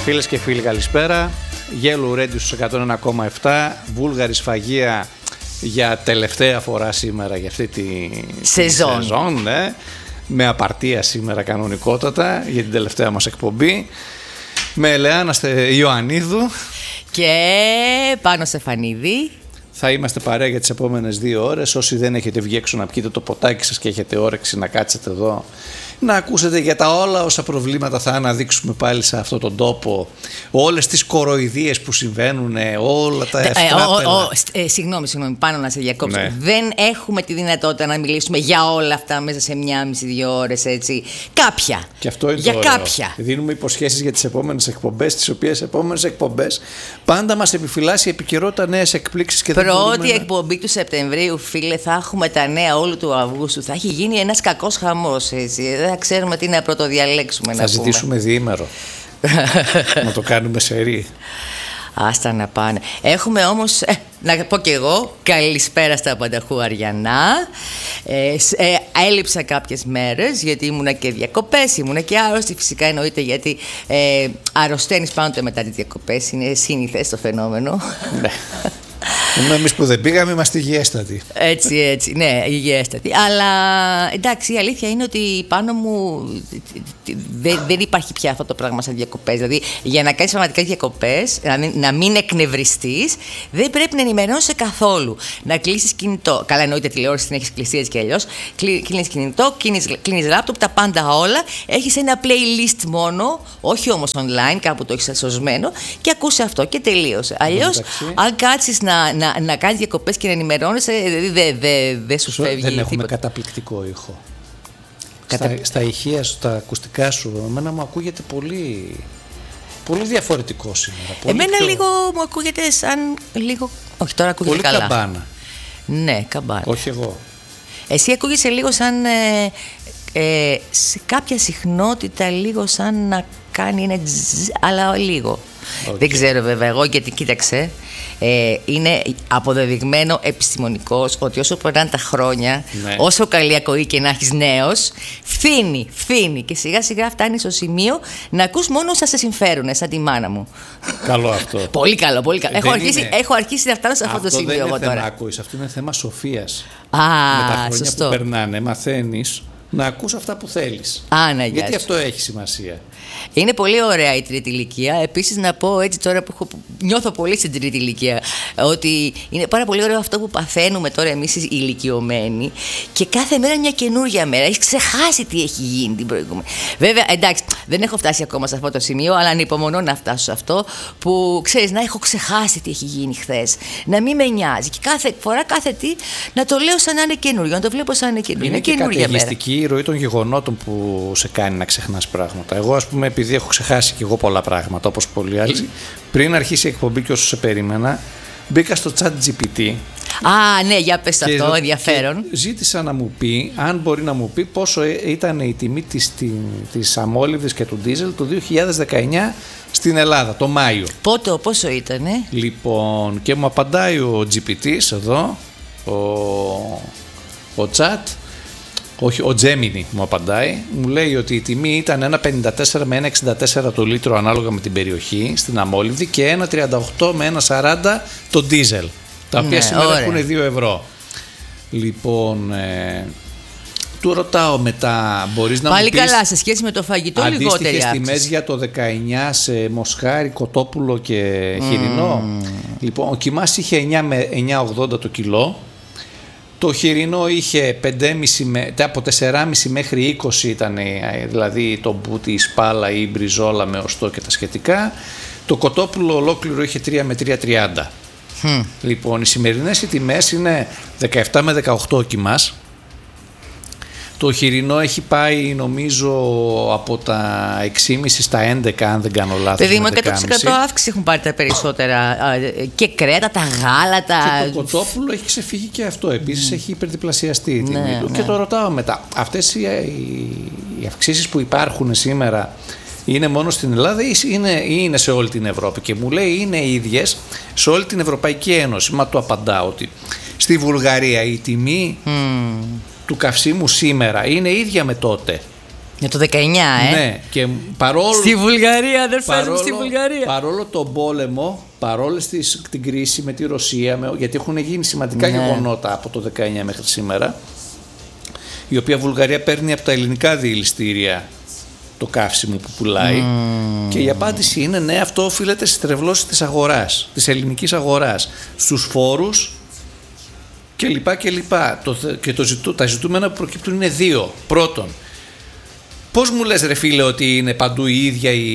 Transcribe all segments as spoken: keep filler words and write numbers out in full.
Φίλες και φίλοι, καλησπέρα. Yellow Radio στους εκατόν ένα κόμμα επτά. Βούλγαρη σφαγεία για τελευταία φορά σήμερα για αυτή τη σεζόν. τη σεζόν ναι. Με απαρτία σήμερα κανονικότατα για την τελευταία μας εκπομπή. Με Ελεάνα Ιωαννίδου και Πάνο Στεφανίδη. Θα είμαστε παρέα για τις επόμενες δύο ώρες. Όσοι δεν έχετε βγει έξω να πιείτε το ποτάκι σας και έχετε όρεξη να κάτσετε εδώ να ακούσετε για τα όλα όσα προβλήματα θα αναδείξουμε πάλι σε αυτόν τον τόπο, όλες τις κοροϊδίες που συμβαίνουν, όλα τα ευτράπελα. Ε, ε, ε, συγγνώμη, συγγνώμη, πάνω να σε διακόψω. Ναι. Δεν έχουμε τη δυνατότητα να μιλήσουμε για όλα αυτά μέσα σε μία μισή δύο ώρες, έτσι. Κάποια. Και αυτό είναι για το κάποια. Δίνουμε υποσχέσεις για τις επόμενες εκπομπές, τις οποίες επόμενες εκπομπές πάντα μας επιφυλάσσει η επικαιρότητα, νέες εκπλήξεις και δεν Πρώτη μπορούμε εκπομπή του Σεπτεμβρίου, φίλε, θα έχουμε τα νέα όλου του Αυγούστου. Θα έχει γίνει ένας κακός χαμός, έτσι. Δεν θα ξέρουμε τι να πρωτοδιαλέξουμε. Θα να ζητήσουμε διήμερο. Να το κάνουμε σερί. Άστα να πάνε. Έχουμε όμως, ε, να πω και εγώ, καλησπέρα στα Πανταχού Αριανά. Ε, ε, έλειψα κάποιες μέρες γιατί ήμουνα και διακοπές, ήμουνα και άρρωστη. Φυσικά εννοείται γιατί ε, αρρωσταίνεις πάντοτε μετά τις διακοπές. Είναι σύνηθες το φαινόμενο. Ναι. Εμείς που δεν πήγαμε είμαστε υγιέστατοι. Έτσι, έτσι, ναι, υγιέστατοι. Αλλά εντάξει, η αλήθεια είναι ότι πάνω μου δεν, δεν υπάρχει πια αυτό το πράγμα σαν διακοπές. Δηλαδή, για να κάνεις πραγματικά διακοπές, να, να μην εκνευριστείς, δεν πρέπει να ενημερώνεσαι καθόλου. Να κλείσεις κινητό. Καλά, εννοείται τηλεόραση την έχεις κλειστεί έτσι κι αλλιώς. Κλείνεις κινητό, κλείνεις λάπτοπ, τα πάντα όλα. Έχεις ένα playlist μόνο, όχι όμως online, κάπου το έχεις σωσμένο, και ακούσε αυτό και τελείωσε. Αλλιώς, αν κάτσεις να, να, να κάνεις διακοπές και να ενημερώνεσαι, δεν δε, δε σου φεύγει. Δεν έχουμε τίποτα. καταπληκτικό ήχο. Κατα... Στα, στα ηχεία σου, τα ακουστικά σου, εμένα μου ακούγεται πολύ, πολύ διαφορετικό σήμερα. Πολύ εμένα πιο... λίγο μου ακούγεται σαν λίγο... Όχι, τώρα ακούγεται πολύ καλά. καμπάνα. Ναι, καμπάνα. Όχι εγώ. Εσύ ακούγεσαι λίγο σαν... Ε, ε, σε κάποια συχνότητα λίγο σαν να κάνει ένα τζζ, αλλά λίγο. Okay. Δεν ξέρω βέβαια εγώ, γιατί κοίταξε, ε, είναι αποδεδειγμένο επιστημονικώς ότι όσο περνάνε τα χρόνια, ναι. όσο καλή ακοή και να έχεις νέος, φθήνει, φθήνει και σιγά σιγά φτάνει στο σημείο να ακούς μόνο όσα σε συμφέρουν, σαν τη μάνα μου. Καλό αυτό. Πολύ καλό, πολύ καλό. Έχω αρχίσει, έχω αρχίσει να φτάνω σε αυτό, αυτό το σημείο εγώ τώρα. Αυτό δεν είναι θέμα ακοής, αυτό είναι θέμα σοφίας. Α, με τα χρόνια σωστό. που περνάνε, μαθαίνεις να ακούς αυτά που θέλεις. Α, ναι, γιατί αυτό έχει σημασία. Είναι πολύ ωραία η τρίτη ηλικία. Επίσης να πω έτσι τώρα που έχω, νιώθω πολύ στην τρίτη ηλικία, ότι είναι πάρα πολύ ωραίο αυτό που παθαίνουμε τώρα εμείς οι ηλικιωμένοι και κάθε μέρα μια καινούργια μέρα. Έχεις ξεχάσει τι έχει γίνει την προηγούμενη. Βέβαια, εντάξει, δεν έχω φτάσει ακόμα σε αυτό το σημείο, αλλά ανυπομονώ να φτάσω σε αυτό που ξέρεις, να έχω ξεχάσει τι έχει γίνει χθες. Να μην με νοιάζει. Και κάθε φορά, κάθε τι, να το λέω σαν να είναι καινούργιο, να το βλέπω σαν να είναι καινούργιο. Είναι, είναι και καταιγιστική η ροή των γεγονότων που σε κάνει να ξεχνάς πράγματα. Εγώ, ας πούμε, επειδή έχω ξεχάσει και εγώ πολλά πράγματα όπως πολλοί άλλοι, πριν αρχίσει η εκπομπή και όσο σε περίμενα, μπήκα στο chat τζι πι τι. Α, ναι, για πες αυτό, και, ενδιαφέρον. Και ζήτησα να μου πει, αν μπορεί να μου πει, πόσο ήταν η τιμή της, της αμόλυβδης και του ντίζελ το δύο χιλιάδες δεκαεννιά στην Ελλάδα, το Μάιο. Πότε, πόσο ήτανε? Λοιπόν, και μου απαντάει ο τζι πι τι εδώ, ο, ο chat. Όχι, ο Gemini μου απαντάει, μου λέει ότι η τιμή ήταν ένα πενήντα τέσσερα με ένα εξήντα τέσσερα το λίτρο ανάλογα με την περιοχή στην αμόλυβδη και ένα τριάντα οκτώ με ένα σαράντα το ντίζελ, τα οποία ναι, σήμερα ωραία. Έχουν δύο ευρώ. Λοιπόν, ε, του ρωτάω μετά, μπορείς να πάλι μου πεις... Πάλι καλά, σε σχέση με το φαγητό λιγότερη αύξηση. Αντίστοιχες τιμές για το δεκαεννιά σε μοσχάρι, κοτόπουλο και χοιρινό. Mm. Λοιπόν, ο κοιμάς είχε εννιά με εννιά ογδόντα το κιλό. Το χοιρινό είχε πέντε κόμμα πέντε, από τέσσερα κόμμα πέντε μέχρι είκοσι ήταν, δηλαδή το μπούτι, η σπάλα ή η μπριζόλα με οστό και τα σχετικά. Το κοτόπουλο ολόκληρο είχε τρία με τρία κόμμα τριάντα. Mm. Λοιπόν, οι σημερινές οι τιμές είναι δεκαεπτά με δεκαοκτώ ο κιμάς. Το χοιρινό έχει πάει νομίζω από τα έξι κόμμα πέντε στα έντεκα, αν δεν κάνω λάθος. Παιδί μου, εκατό τοις εκατό αύξηση έχουν πάρει τα περισσότερα. Και κρέατα, τα γάλατα. Και το κοτόπουλο έχει ξεφύγει και αυτό. Επίσης mm. έχει υπερδιπλασιαστεί η τιμή ναι, του. Ναι. Και το ρωτάω μετά. Αυτές οι, οι αυξήσεις που υπάρχουν σήμερα είναι μόνο στην Ελλάδα ή είναι, ή είναι σε όλη την Ευρώπη? Και μου λέει είναι οι ίδιες σε όλη την Ευρωπαϊκή Ένωση. Μα του απαντάω ότι στη Βουλγαρία η τιμή mm. του καυσίμου σήμερα είναι ίδια με τότε. Για το δεκαεννιά, ε. Ναι, και παρόλο. Στη Βουλγαρία, αδερφέ μου, παρόλο, στη Βουλγαρία. Παρόλο τον πόλεμο, παρόλο στις, την κρίση με τη Ρωσία, με, γιατί έχουν γίνει σημαντικά ναι. γεγονότα από το δεκαεννιά μέχρι σήμερα, η οποία Βουλγαρία παίρνει από τα ελληνικά διελιστήρια το καύσιμο που πουλάει. Mm. Και η απάντηση είναι ναι, αυτό οφείλεται στις τρευλώσεις της αγοράς, της ελληνικής αγοράς, στους φόρους και λοιπά και λοιπά. Το, και το ζητού, τα ζητούμενα που προκύπτουν είναι δύο. Πρώτον, πώς μου λες ρε φίλε ότι είναι παντού η ίδια η,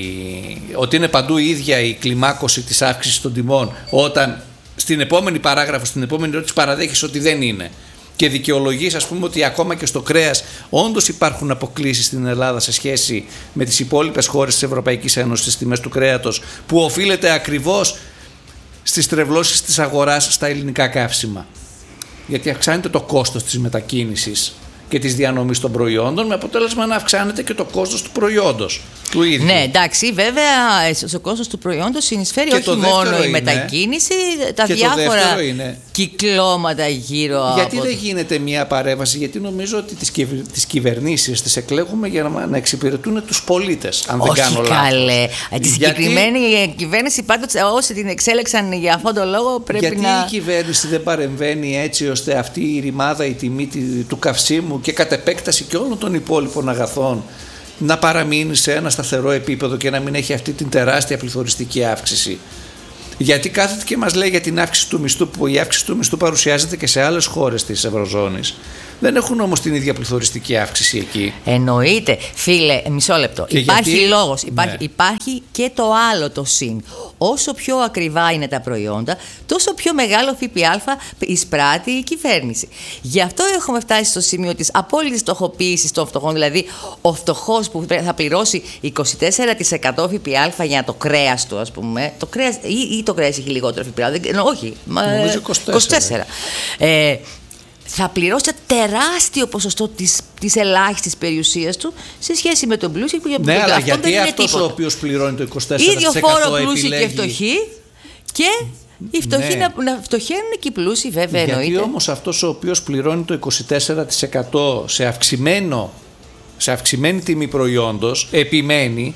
ότι είναι παντού η ίδια η κλιμάκωση της αύξησης των τιμών, όταν στην επόμενη παράγραφο, στην επόμενη ερώτηση παραδέχεις ότι δεν είναι. Και δικαιολογείς, ας πούμε, ότι ακόμα και στο κρέας όντως υπάρχουν αποκλίσεις στην Ελλάδα σε σχέση με τις υπόλοιπες χώρες της Ευρωπαϊκής Ένωσης στις τιμές του κρέατος, που οφείλεται ακριβώς στις τρευλώσεις της αγοράς στα ελληνικά καύσιμα. Γιατί αυξάνεται το κόστος της μετακίνησης και της διανομής των προϊόντων, με αποτέλεσμα να αυξάνεται και το κόστος του προϊόντος του ίδιου. Ναι, εντάξει, βέβαια στο κόστος του προϊόντος συνεισφέρει και όχι μόνο η είναι, μετακίνηση, τα διάφορα κυκλώματα γύρω γιατί από... Γιατί δεν γίνεται μια παρέμβαση, γιατί νομίζω ότι τις, κυβ... τις κυβερνήσεις τις εκλέγουμε για να, να εξυπηρετούν τους πολίτες, αν όχι δεν κάνω λάθος. Καλέ. Τη συγκεκριμένη γιατί... κυβέρνηση πάντως όσοι την εξέλεξαν για αυτόν τον λόγο πρέπει γιατί να... Γιατί η κυβέρνηση δεν παρεμβαίνει έτσι ώστε αυτή η ρημάδα, η τιμή του καυσίμου και κατ' επέκταση και όλων των υπόλοιπων αγαθών να παραμείνει σε ένα σταθερό επίπεδο και να μην έχει αυτή την τεράστια πληθωριστική αύξηση. Γιατί κάθεται και μας λέει για την αύξηση του μισθού, που η αύξηση του μισθού παρουσιάζεται και σε άλλες χώρες της Ευρωζώνης. Δεν έχουν όμως την ίδια πληθωριστική αύξηση εκεί. Εννοείται. Φίλε, μισό λεπτό. Και υπάρχει γιατί... λόγος. Υπάρχει, ναι. υπάρχει και το άλλο το συν. Όσο πιο ακριβά είναι τα προϊόντα, τόσο πιο μεγάλο ΦΠΑ εισπράττει η κυβέρνηση. Γι' αυτό έχουμε φτάσει στο σημείο της απόλυτης φτωχοποίησης των φτωχών. Δηλαδή, ο φτωχός που θα πληρώσει είκοσι τέσσερα τοις εκατό ΦΠΑ για το κρέας του, ας πούμε. Το κρέας, ή, ή το κρέας έχει λιγότερο ΦΠΑ. Δεν, όχι. Νομίζω είκοσι τέσσερα. είκοσι τέσσερα. Ε, θα πληρώσει ένα τεράστιο ποσοστό της, της ελάχιστης περιουσίας του σε σχέση με τον πλούσιο. Ναι, αλλά αυτό γιατί αυτός ο οποίος πληρώνει το είκοσι τέσσερα τοις εκατό ίδιο φόρο πλούσιοι επιλέγει... και φτωχοί και οι φτωχοί ναι. να, να φτωχαίνουν και οι πλούσιοι βέβαια γιατί εννοείται. Γιατί όμως αυτός ο οποίος πληρώνει το είκοσι τέσσερα τοις εκατό σε, αυξημένο, σε αυξημένη τιμή προϊόντος επιμένει,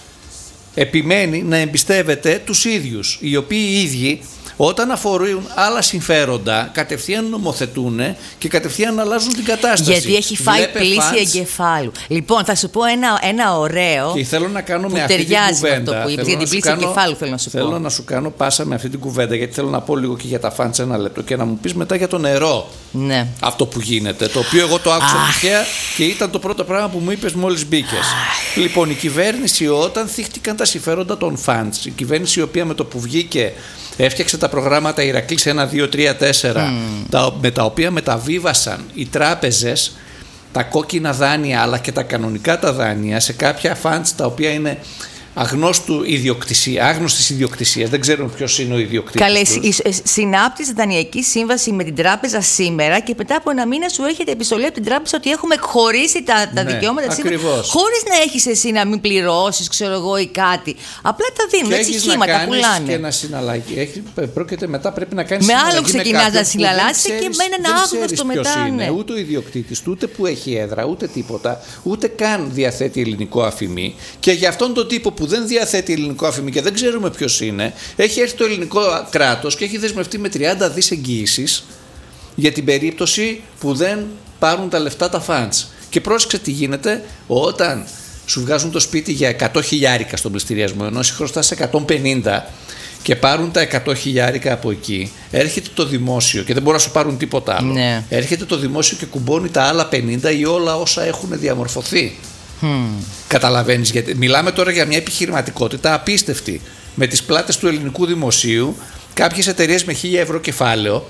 επιμένει να εμπιστεύεται τους ίδιους, οι οποίοι οι ίδιοι όταν αφορούν άλλα συμφέροντα, κατευθείαν νομοθετούν και κατευθείαν αλλάζουν την κατάσταση. Γιατί έχει φάει Βλέπε πλήση φαντς... εγκεφάλου. Λοιπόν, θα σου πω ένα, ένα ωραίο. Και θέλω να κάνω που με αυτή την κουβέντα. Αυτό που είπες, για την πλήση κάνω... εγκεφάλου θέλω να σου θέλω πω. Θέλω να σου κάνω πάσα με αυτή την κουβέντα, γιατί θέλω να πω λίγο και για τα φαντς ένα λεπτό και να μου πεις μετά για το νερό. Ναι. Αυτό που γίνεται. Το οποίο εγώ το άκουσα τυχαία και ήταν το πρώτο πράγμα που μου είπες μόλις μπήκες. Λοιπόν, η κυβέρνηση όταν θύχτηκαν τα συμφέροντα των φαντς, η κυβέρνηση η οποία με το που βγήκε έφτιαξε τα προγράμματα Ηρακλής ένα, δύο, τρία, τέσσερα mm. τα, με τα οποία μεταβίβασαν οι τράπεζες τα κόκκινα δάνεια αλλά και τα κανονικά τα δάνεια σε κάποια funds τα οποία είναι αγνώστου ιδιοκτησία, άγνωστης ιδιοκτησίας, δεν ξέρουν ποιος είναι ο ιδιοκτήτης. Καλέ, συνάπτεις δανειακή σύμβαση με την τράπεζα σήμερα και μετά από ένα μήνα σου έρχεται επιστολή από την τράπεζα ότι έχουμε χωρίσει τα, τα ναι, δικαιώματα σήμερα. Χωρίς να έχεις εσύ να μην πληρώσεις, ξέρω εγώ, ή κάτι. Απλά τα δίνουν, έτσι σχήματα, τα πουλάνε. Και να συναλλαγεί. Έχει, πρόκειται μετά πρέπει να κάνεις με συναλλαγή. Με άλλο ξεκινάς να συναλλάσσεις και με έναν άγνωστο μετά. Είναι, ναι. Ούτε ο ιδιοκτήτης του, ούτε που έχει έδρα, ούτε τίποτα, ούτε καν διαθέτει ελληνικό αφημί. Και για αυτόν τον τύπο που δεν διαθέτει ελληνικό αφημί και δεν ξέρουμε ποιος είναι, έχει έρθει το ελληνικό κράτος και έχει δεσμευτεί με τριάντα δισεκατομμύρια εγγύησης για την περίπτωση που δεν πάρουν τα λεφτά τα funds. Και πρόσεξε τι γίνεται όταν σου βγάζουν το σπίτι για εκατό χιλιάρικα στον πληστηριασμό, ενώ εσύ χρωστάς εκατόν πενήντα και πάρουν τα εκατό χιλιάρικα από εκεί, έρχεται το δημόσιο και δεν μπορούν να σου πάρουν τίποτα άλλο. Ναι. Έρχεται το δημόσιο και κουμπώνει τα άλλα πενήντα ή όλα όσα έχουν διαμορφωθεί. Hmm. Καταλαβαίνεις, γιατί μιλάμε τώρα για μια επιχειρηματικότητα απίστευτη. Με τις πλάτες του ελληνικού δημοσίου, κάποιες εταιρείες με χίλια ευρώ κεφάλαιο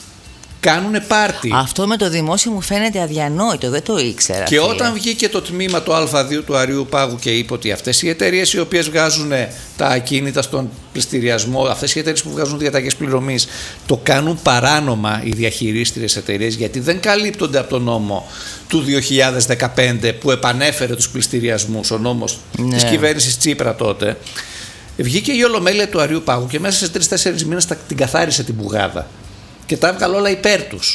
κάνουνε πάρτι. Αυτό με το δημόσιο μου φαίνεται αδιανόητο, δεν το ήξερα. Και φίλε. Όταν βγήκε το τμήμα το Α δύο του Αριού Πάγου και είπε ότι αυτές οι εταιρείες οι οποίες βγάζουν τα ακίνητα στον πληστηριασμό, αυτές οι εταιρείες που βγάζουν διαταγές πληρωμής, το κάνουν παράνομα οι διαχειρίστριες εταιρείες, γιατί δεν καλύπτονται από τον νόμο του δύο χιλιάδες δεκαπέντε που επανέφερε τους πληστηριασμούς, ο νόμος ναι. της κυβέρνησης Τσίπρα τότε. Βγήκε η Ολομέλεια του Αριού Πάγου και μέσα σε τρεις τέσσερις μήνες την καθάρισε την μπουγάδα. Και τα έβγαλε όλα υπέρ τους.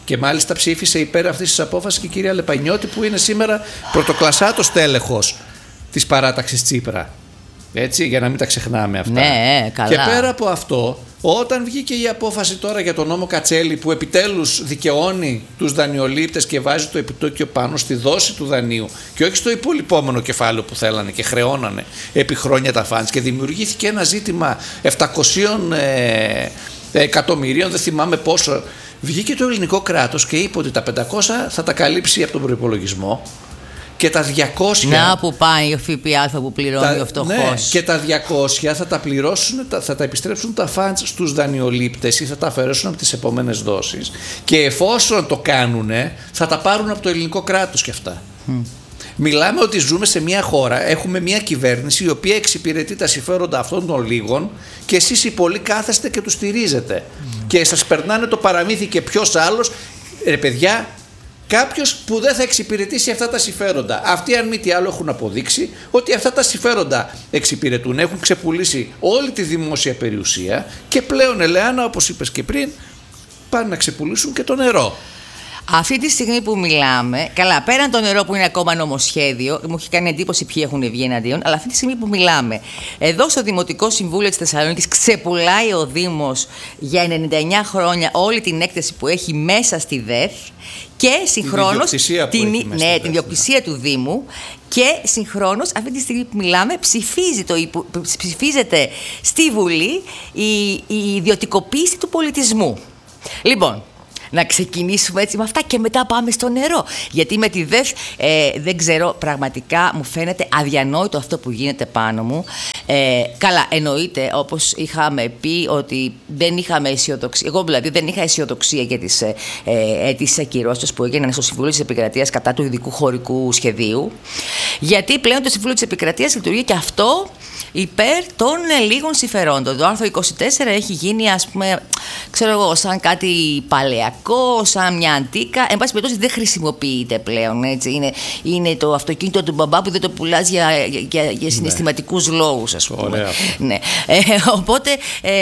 Και μάλιστα ψήφισε υπέρ αυτής της απόφασης και η κυρία Λεπανιώτη, που είναι σήμερα πρωτοκλασσάτος τέλεχος της παράταξης Τσίπρα. Έτσι, για να μην τα ξεχνάμε αυτά. Ναι, καλά. Και πέρα από αυτό, όταν βγήκε η απόφαση τώρα για τον νόμο Κατσέλη, που επιτέλους δικαιώνει τους δανειολήπτες και βάζει το επιτόκιο πάνω στη δόση του δανείου και όχι στο υπολοιπόμενο κεφάλαιο που θέλανε και χρεώνανε επί χρόνια τα φαντς, και δημιουργήθηκε ένα ζήτημα επτακόσια ε, εκατομμυρίων, δεν θυμάμαι πόσο. Βγήκε το ελληνικό κράτος και είπε ότι τα πεντακόσια θα τα καλύψει από τον προϋπολογισμό και τα διακόσια. Να που πάει ο ΦΠΑ που πληρώνει ο φτωχός. Ναι, και τα διακόσια θα τα πληρώσουν, θα τα επιστρέψουν τα funds στους δανειολήπτες ή θα τα αφαιρέσουν από τις επόμενες δόσεις. Και εφόσον το κάνουν, θα τα πάρουν από το ελληνικό κράτος και αυτά. Mm. Μιλάμε ότι ζούμε σε μια χώρα, έχουμε μια κυβέρνηση η οποία εξυπηρετεί τα συμφέροντα αυτών των λίγων και εσείς οι πολλοί κάθεστε και τους στηρίζετε. Mm. Και σας περνάνε το παραμύθι και ποιος άλλος, ρε παιδιά, κάποιος που δεν θα εξυπηρετήσει αυτά τα συμφέροντα. Αυτοί, αν μη τι άλλο, έχουν αποδείξει ότι αυτά τα συμφέροντα εξυπηρετούν, έχουν ξεπουλήσει όλη τη δημόσια περιουσία και πλέον, Ελεάνα, όπως είπες και πριν, πάνε να ξεπουλήσουν και το νερό. Αυτή τη στιγμή που μιλάμε, καλά, πέραν το νερό που είναι ακόμα νομοσχέδιο, μου έχει κάνει εντύπωση ποιοι έχουν βγει εναντίον, αλλά αυτή τη στιγμή που μιλάμε, εδώ στο Δημοτικό Συμβούλιο της Θεσσαλονίκης ξεπουλάει ο Δήμος για ενενήντα εννιά χρόνια όλη την έκταση που έχει μέσα στη ΔΕΘ και συγχρόνως την ιδιοκτησία, την, που έχει μέσα ναι, στη την ιδιοκτησία του Δήμου, και συγχρόνως αυτή τη στιγμή που μιλάμε ψηφίζει το, ψηφίζεται στη Βουλή η, η ιδιωτικοποίηση του πολιτισμού. Λοιπόν, να ξεκινήσουμε έτσι με αυτά και μετά πάμε στο νερό. Γιατί με τη ΔΕΘ ε, δεν ξέρω, πραγματικά μου φαίνεται αδιανόητο αυτό που γίνεται πάνω μου. Ε, καλά, εννοείται, όπως είχαμε πει, ότι δεν είχαμε αισιοδοξία. Εγώ δηλαδή δεν είχα αισιοδοξία για τις ε, αιτήσεις ακυρώσεως που έγιναν στο Συμβούλιο της Επικρατείας κατά του ειδικού χωρικού σχεδίου. Γιατί πλέον το Συμβούλιο της Επικρατείας λειτουργεί και αυτό υπέρ των λίγων συμφερόντων. Το άρθρο είκοσι τέσσερα έχει γίνει, ας πούμε, ξέρω εγώ, σαν κάτι παλαιακό, σαν μια αντίκα. Εν πάση περιπτώσει δεν χρησιμοποιείται πλέον. Έτσι. Είναι, είναι το αυτοκίνητο του μπαμπά που δεν το πουλάς για, για, για συναισθηματικούς ναι. λόγους, ας πούμε. Ωραία. Ναι. Ε, οπότε, ε,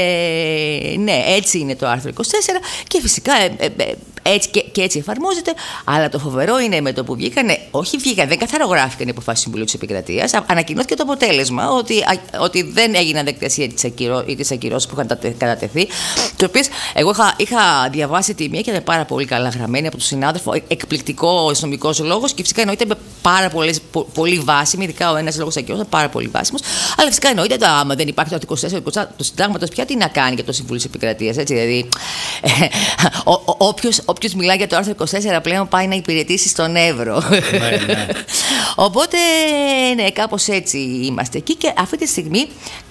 ναι, έτσι είναι το άρθρο είκοσι τέσσερα και φυσικά ε, ε, έτσι και, και έτσι εφαρμόζεται. Αλλά το φοβερό είναι με το που βγήκανε, όχι βγήκαν, δεν καθαρογράφηκαν οι αποφάσεις του Συμβουλίου της Επικρατείας, ανακοινώθηκε το αποτέλεσμα ότι, ότι δεν έγιναν δεκτές οι τις ακυρώσεις που είχαν κατατεθεί. Το οποίο εγώ είχα, είχα διαβάσει τη μία και ήταν πάρα πολύ καλά γραμμένη από τον συνάδελφο, εκπληκτικό νομικός λόγος και φυσικά εννοείται πάρα πολλές, πο, πολύ βάσιμη, ειδικά ο ένας λόγος ακυρώσεων, πάρα πολύ βάσιμος. Αλλά φυσικά εννοείται ότι άμα δεν υπάρχει το είκοσι τέσσερα του συντάγματος, πια τι να κάνει και το Συμβούλιο της Επικρατείας. Έτσι, δηλαδή, ε, ο, ο, όποιος, όποιος μιλάει για το άρθρο είκοσι τέσσερα πλέον πάει να υπηρετήσει στον Εύρο. Ναι, ναι. Οπότε, ναι, κάπως έτσι είμαστε εκεί και αυτή τη στιγμή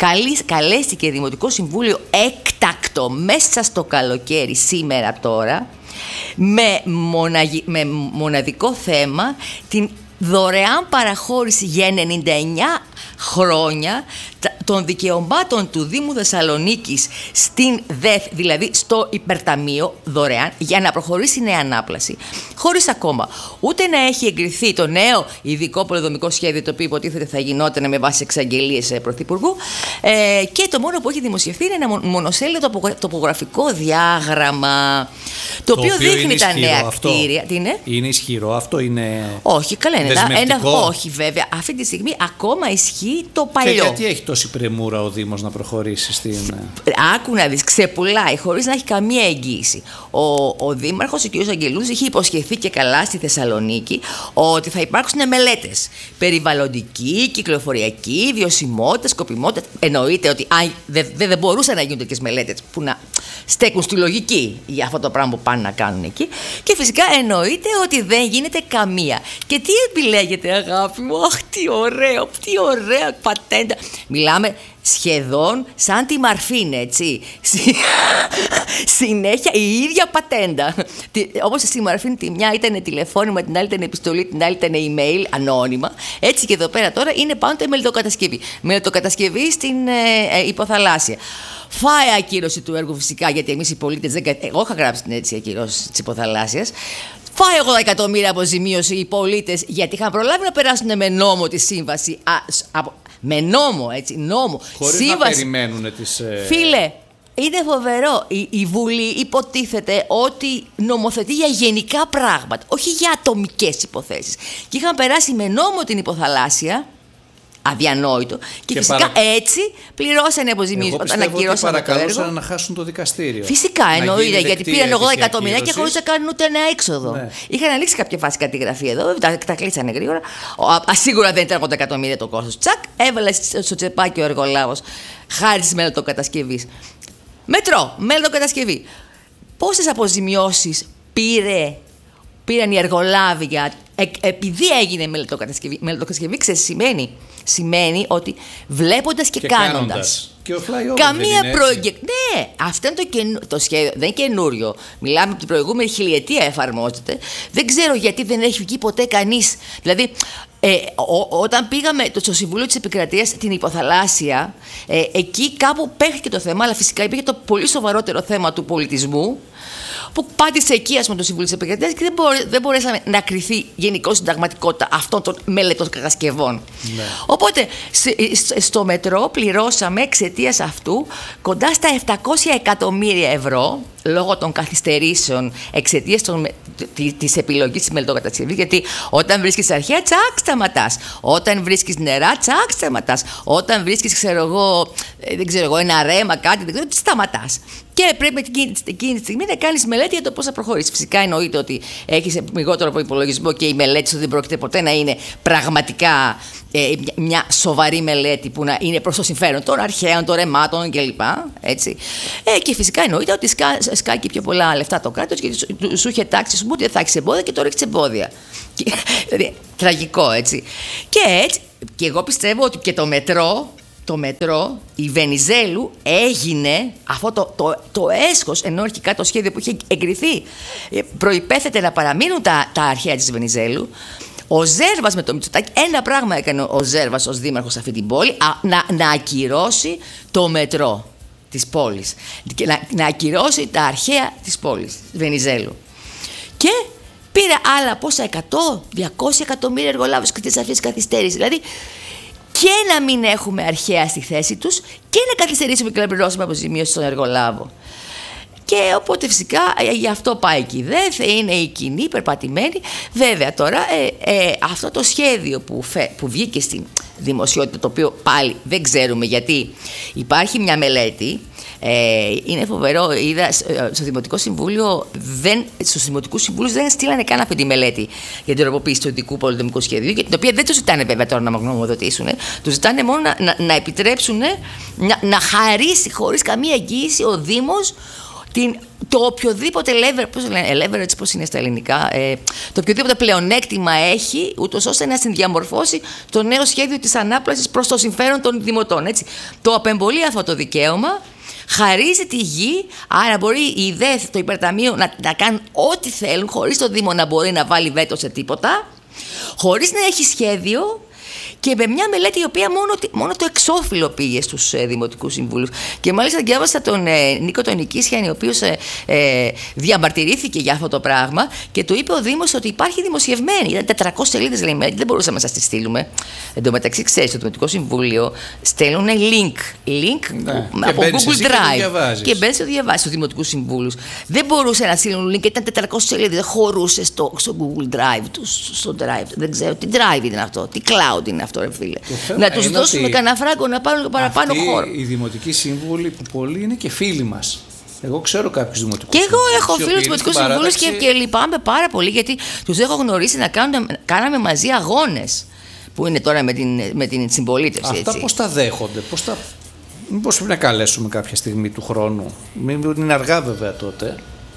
καλέστηκε Δημοτικό Συμβούλιο έκτακτο μέσα στο καλοκαίρι, σήμερα τώρα, με, μοναγι, με μοναδικό θέμα την δωρεάν παραχώρηση για ενενήντα εννιά χρόνια των δικαιωμάτων του Δήμου Θεσσαλονίκης στην ΔΕΘ, δηλαδή στο υπερταμείο δωρεάν, για να προχωρήσει νέα ανάπλαση, χωρίς ακόμα ούτε να έχει εγκριθεί το νέο ειδικό πολεοδομικό σχέδιο, το οποίο υποτίθεται θα γινόταν με βάση εξαγγελίες Πρωθυπουργού, ε, και το μόνο που έχει δημοσιευθεί είναι ένα μονοσέλιδο τοπογραφικό διάγραμμα, το, το οποίο, οποίο δείχνει τα νέα αυτό. Κτίρια. Τι είναι? Είναι ισχυρό αυτό, είναι. Όχι, καλά είναι. Ένα, όχι, βέβαια. Αυτή τη στιγμή ακόμα ισχύει το παλιό. Και γιατί έχει τόση πρεμούρα ο Δήμος να προχωρήσει στην. Άκου να δεις, ξεπουλάει χωρίς να έχει καμία εγγύηση. Ο, ο Δήμαρχος, ο κ. Αγγελούδης, είχε υποσχεθεί και καλά στη Θεσσαλονίκη ότι θα υπάρξουν μελέτες. Περιβαλλοντική, κυκλοφοριακή, βιωσιμότητα, σκοπιμότητα. Εννοείται ότι δεν δε, δε μπορούσαν να γίνουν τέτοιες μελέτες που να στέκουν στη λογική για αυτό το πράγμα που πάνε να κάνουν εκεί. Και φυσικά εννοείται ότι δεν γίνεται καμία. Και τι επιλέγετε, αγάπη μου? Αχ, τι ωραίο, τι ωραία πατέντα. Μιλάμε σχεδόν σαν τη Μαρφίν, έτσι. Συνέχεια η ίδια πατέντα. Όπως στη Μαρφίν τη μια ήταν τηλεφώνημα, την άλλη ήταν επιστολή, την άλλη ήταν email, ανώνυμα. Έτσι και εδώ πέρα τώρα είναι πάντοτε μελιτοκατασκευή. Μελιτοκατασκευή στην ε, ε, υποθαλάσσια. Φάει ακύρωση του έργου φυσικά, γιατί εμείς οι πολίτες δεν. Εγώ είχα γράψει την έτσι ακύρωση της υποθαλάσσιας. Φάει ογδόντα εκατομμύρια αποζημίωση οι πολίτες, γιατί είχαν προλάβει να περάσουν με νόμο τη σύμβαση. Α, από, με νόμο, έτσι, νόμο. Χωρίς σύμβαση, να περιμένουν τις. Ε... Φίλε, είναι φοβερό. Η, η Βουλή υποτίθεται ότι νομοθετεί για γενικά πράγματα, όχι για ατομικές υποθέσεις. Και είχαν περάσει με νόμο την υποθαλάσσια. Αδιανόητο. Και, και φυσικά παρα... έτσι πληρώσανε αποζημίωση όταν ακυρώσαν το έργο. Παρακαλούσαν να χάσουν το δικαστήριο. Φυσικά εννοείται, γιατί πήραν ογδόντα εκατομμύρια και χωρίς να κάνουν ούτε ένα έξοδο. Ναι. Είχαν ανοίξει κάποια φάση κατηγραφή εδώ, τα, τα κλείσανε γρήγορα. Α, σίγουρα δεν ήταν ογδόντα εκατομμύρια το κόστος. Τσακ, έβαλε στο τσεπάκι ο εργολάβος χάρη τη μελετοκατασκευής. Μετρό, μελετοκατασκευή. Πόσες αποζημιώσεις πήρε, πήραν οι εργολάβοι για, ε, επειδή έγινε μελετοκατασκευή? Μελετοκατασκευή ξέρεις σημαίνει. Σημαίνει ότι βλέποντας και, και κάνοντας. Και ο flyover καμία προηγε... Ναι, αυτό είναι το, καινου... το σχέδιο. Δεν είναι καινούριο. Μιλάμε από την προηγούμενη χιλιετία εφαρμόζεται. Δεν ξέρω γιατί δεν έχει βγει ποτέ κανείς. Δηλαδή, ε, ό, όταν πήγαμε στο Συμβούλιο της Επικρατείας στην υποθαλάσσια, ε, εκεί κάπου παίχθηκε το θέμα, αλλά φυσικά υπήρχε το πολύ σοβαρότερο θέμα του πολιτισμού, που πάτησε εκεί, ας πούμε, το Συμβούλιο της Επικρατείας και δεν, μπορέ, δεν μπορέσαμε να κριθεί γενικώς συνταγματικότητα αυτών των μελετών κατασκευών. Ναι. Οπότε, στο μετρό πληρώσαμε εξαιτίας αυτού κοντά στα επτακόσια εκατομμύρια ευρώ λόγω των καθυστερήσεων εξαιτίας της επιλογής της μελετοκατασκευής. Γιατί όταν βρίσκεις αρχαία, τσακ, σταματάς. Όταν βρίσκεις νερά, τσακ, σταματάς. Όταν βρίσκεις, ξέρω εγώ, δεν ξέρω εγώ, ένα ρέμα, κάτι, δεν ξέρω, σταματάς. Και πρέπει εκείνη τη στιγμή να κάνεις μελέτη για το πώς θα προχωρήσεις. Φυσικά εννοείται ότι έχεις λιγότερο προϋπολογισμό και η μελέτη σου δεν πρόκειται ποτέ να είναι πραγματικά ε, μια σοβαρή μελέτη που να είναι προς το συμφέρον των αρχαίων, των ρεμάτων κλπ. Έτσι. Ε, και φυσικά εννοείται ότι σκά, σκάκι πιο πολλά λεφτά το κράτος και σου, σου είχε τάξει, σου ότι δεν θα έχεις εμπόδια και τώρα έχεις εμπόδια. Και, δηλαδή, τραγικό, έτσι. Και έτσι, και εγώ πιστεύω ότι και το μετρό. Το μετρό, η Βενιζέλου, έγινε αυτό το, το, το έσχος, ενώ αρχικά το σχέδιο που είχε εγκριθεί προϋπέθεται να παραμείνουν τα, τα αρχαία της Βενιζέλου. Ο Ζέρβας με το Μητσοτάκη, ένα πράγμα έκανε ο Ζέρβας ως δήμαρχος σε αυτή την πόλη, α, να, να ακυρώσει το μετρό της πόλης. Και να, να ακυρώσει τα αρχαία της πόλης, της Βενιζέλου. Και πήρε άλλα πόσα εκατό, διακόσια εκατομμύρια εργολάβους και τις αφήσεις καθυστέρηση. Δηλαδή, και να μην έχουμε αρχαία στη θέση τους και να καθυστερήσουμε και να πληρώσουμε αποζημίωση στον εργολάβο. Και οπότε φυσικά γι' αυτό πάει και η ΔΕΘ, είναι η κοινή, περπατημένη. Βέβαια τώρα ε, ε, αυτό το σχέδιο που, φε, που βγήκε στη δημοσιότητα, το οποίο πάλι δεν ξέρουμε γιατί, υπάρχει μια μελέτη. Ε, είναι φοβερό, είδα στο Δημοτικό Συμβούλιο, δεν, στους Δημοτικούς Συμβούλους δεν στείλανε καν αυτή τη μελέτη για την τροποποίηση του ειδικού πολυδομικού σχεδίου, για την οποία δεν τους ζητάνε βέβαια τώρα να γνωμοδοτήσουν, τους ζητάνε μόνο να, να, να επιτρέψουν να, να χαρίσει χωρίς καμία εγγύηση ο Δήμος την, το οποιοδήποτε lever, πώς λένε, leverage, πώς είναι στα ελληνικά, ε, το οποιοδήποτε πλεονέκτημα έχει, ούτως ώστε να συνδιαμορφώσει το νέο σχέδιο της ανάπλασης προς το συμφέρον των δημοτών. Έτσι. Το απεμπολεί αυτό το δικαίωμα, χαρίζει τη γη, άρα μπορεί η ΔΕΘ, το υπερταμείο, να, να κάνουν ό,τι θέλουν, χωρίς το Δήμο να μπορεί να βάλει βέτο σε τίποτα, χωρίς να έχει σχέδιο. Και με μια μελέτη η οποία μόνο, μόνο το εξώφυλλο πήγε στους ε, δημοτικούς συμβούλους. Και μάλιστα διάβασα τον ε, Νίκο τον Νικήσιαν, ο οποίος ε, ε, διαμαρτυρήθηκε για αυτό το πράγμα και του είπε ο Δήμος ότι υπάρχει δημοσιευμένη. Ήταν τετρακόσιες σελίδες, λέει, μελέτη, δεν μπορούσαμε να σας τη στείλουμε. Εν τω μεταξύ, ξέρεις, το Δημοτικό Συμβούλιο στέλνουν link, link ναι. από Google Drive. Και, και μπαίνεις το διαβάζεις στους Δημοτικούς Συμβούλους. Δεν μπορούσε να στείλουν link, ήταν τετρακόσιες σελίδες, δεν χωρούσε στο, στο Google Drive τους, στο Drive. Δεν ξέρω τι Drive είναι αυτό, τι Cloud είναι αυτό. Αυτό, φίλε. Να τους δώσουμε κανένα φράγκο να πάρουν παραπάνω αυτοί χώρο. Οι δημοτικοί σύμβουλοι που πολλοί είναι και φίλοι μας. Εγώ ξέρω κάποιους δημοτικούς. Και εγώ έχω φίλους δημοτικούς συμβούλους και, και λυπάμαι πάρα πολύ γιατί τους έχω γνωρίσει να κάνουν, κάναμε μαζί αγώνες που είναι τώρα με την, με την συμπολίτευση. Αυτά πώς τα δέχονται, πώς τα... Μήπως πρέπει να καλέσουμε κάποια στιγμή του χρόνου. Μην είναι αργά βέβαια τότε.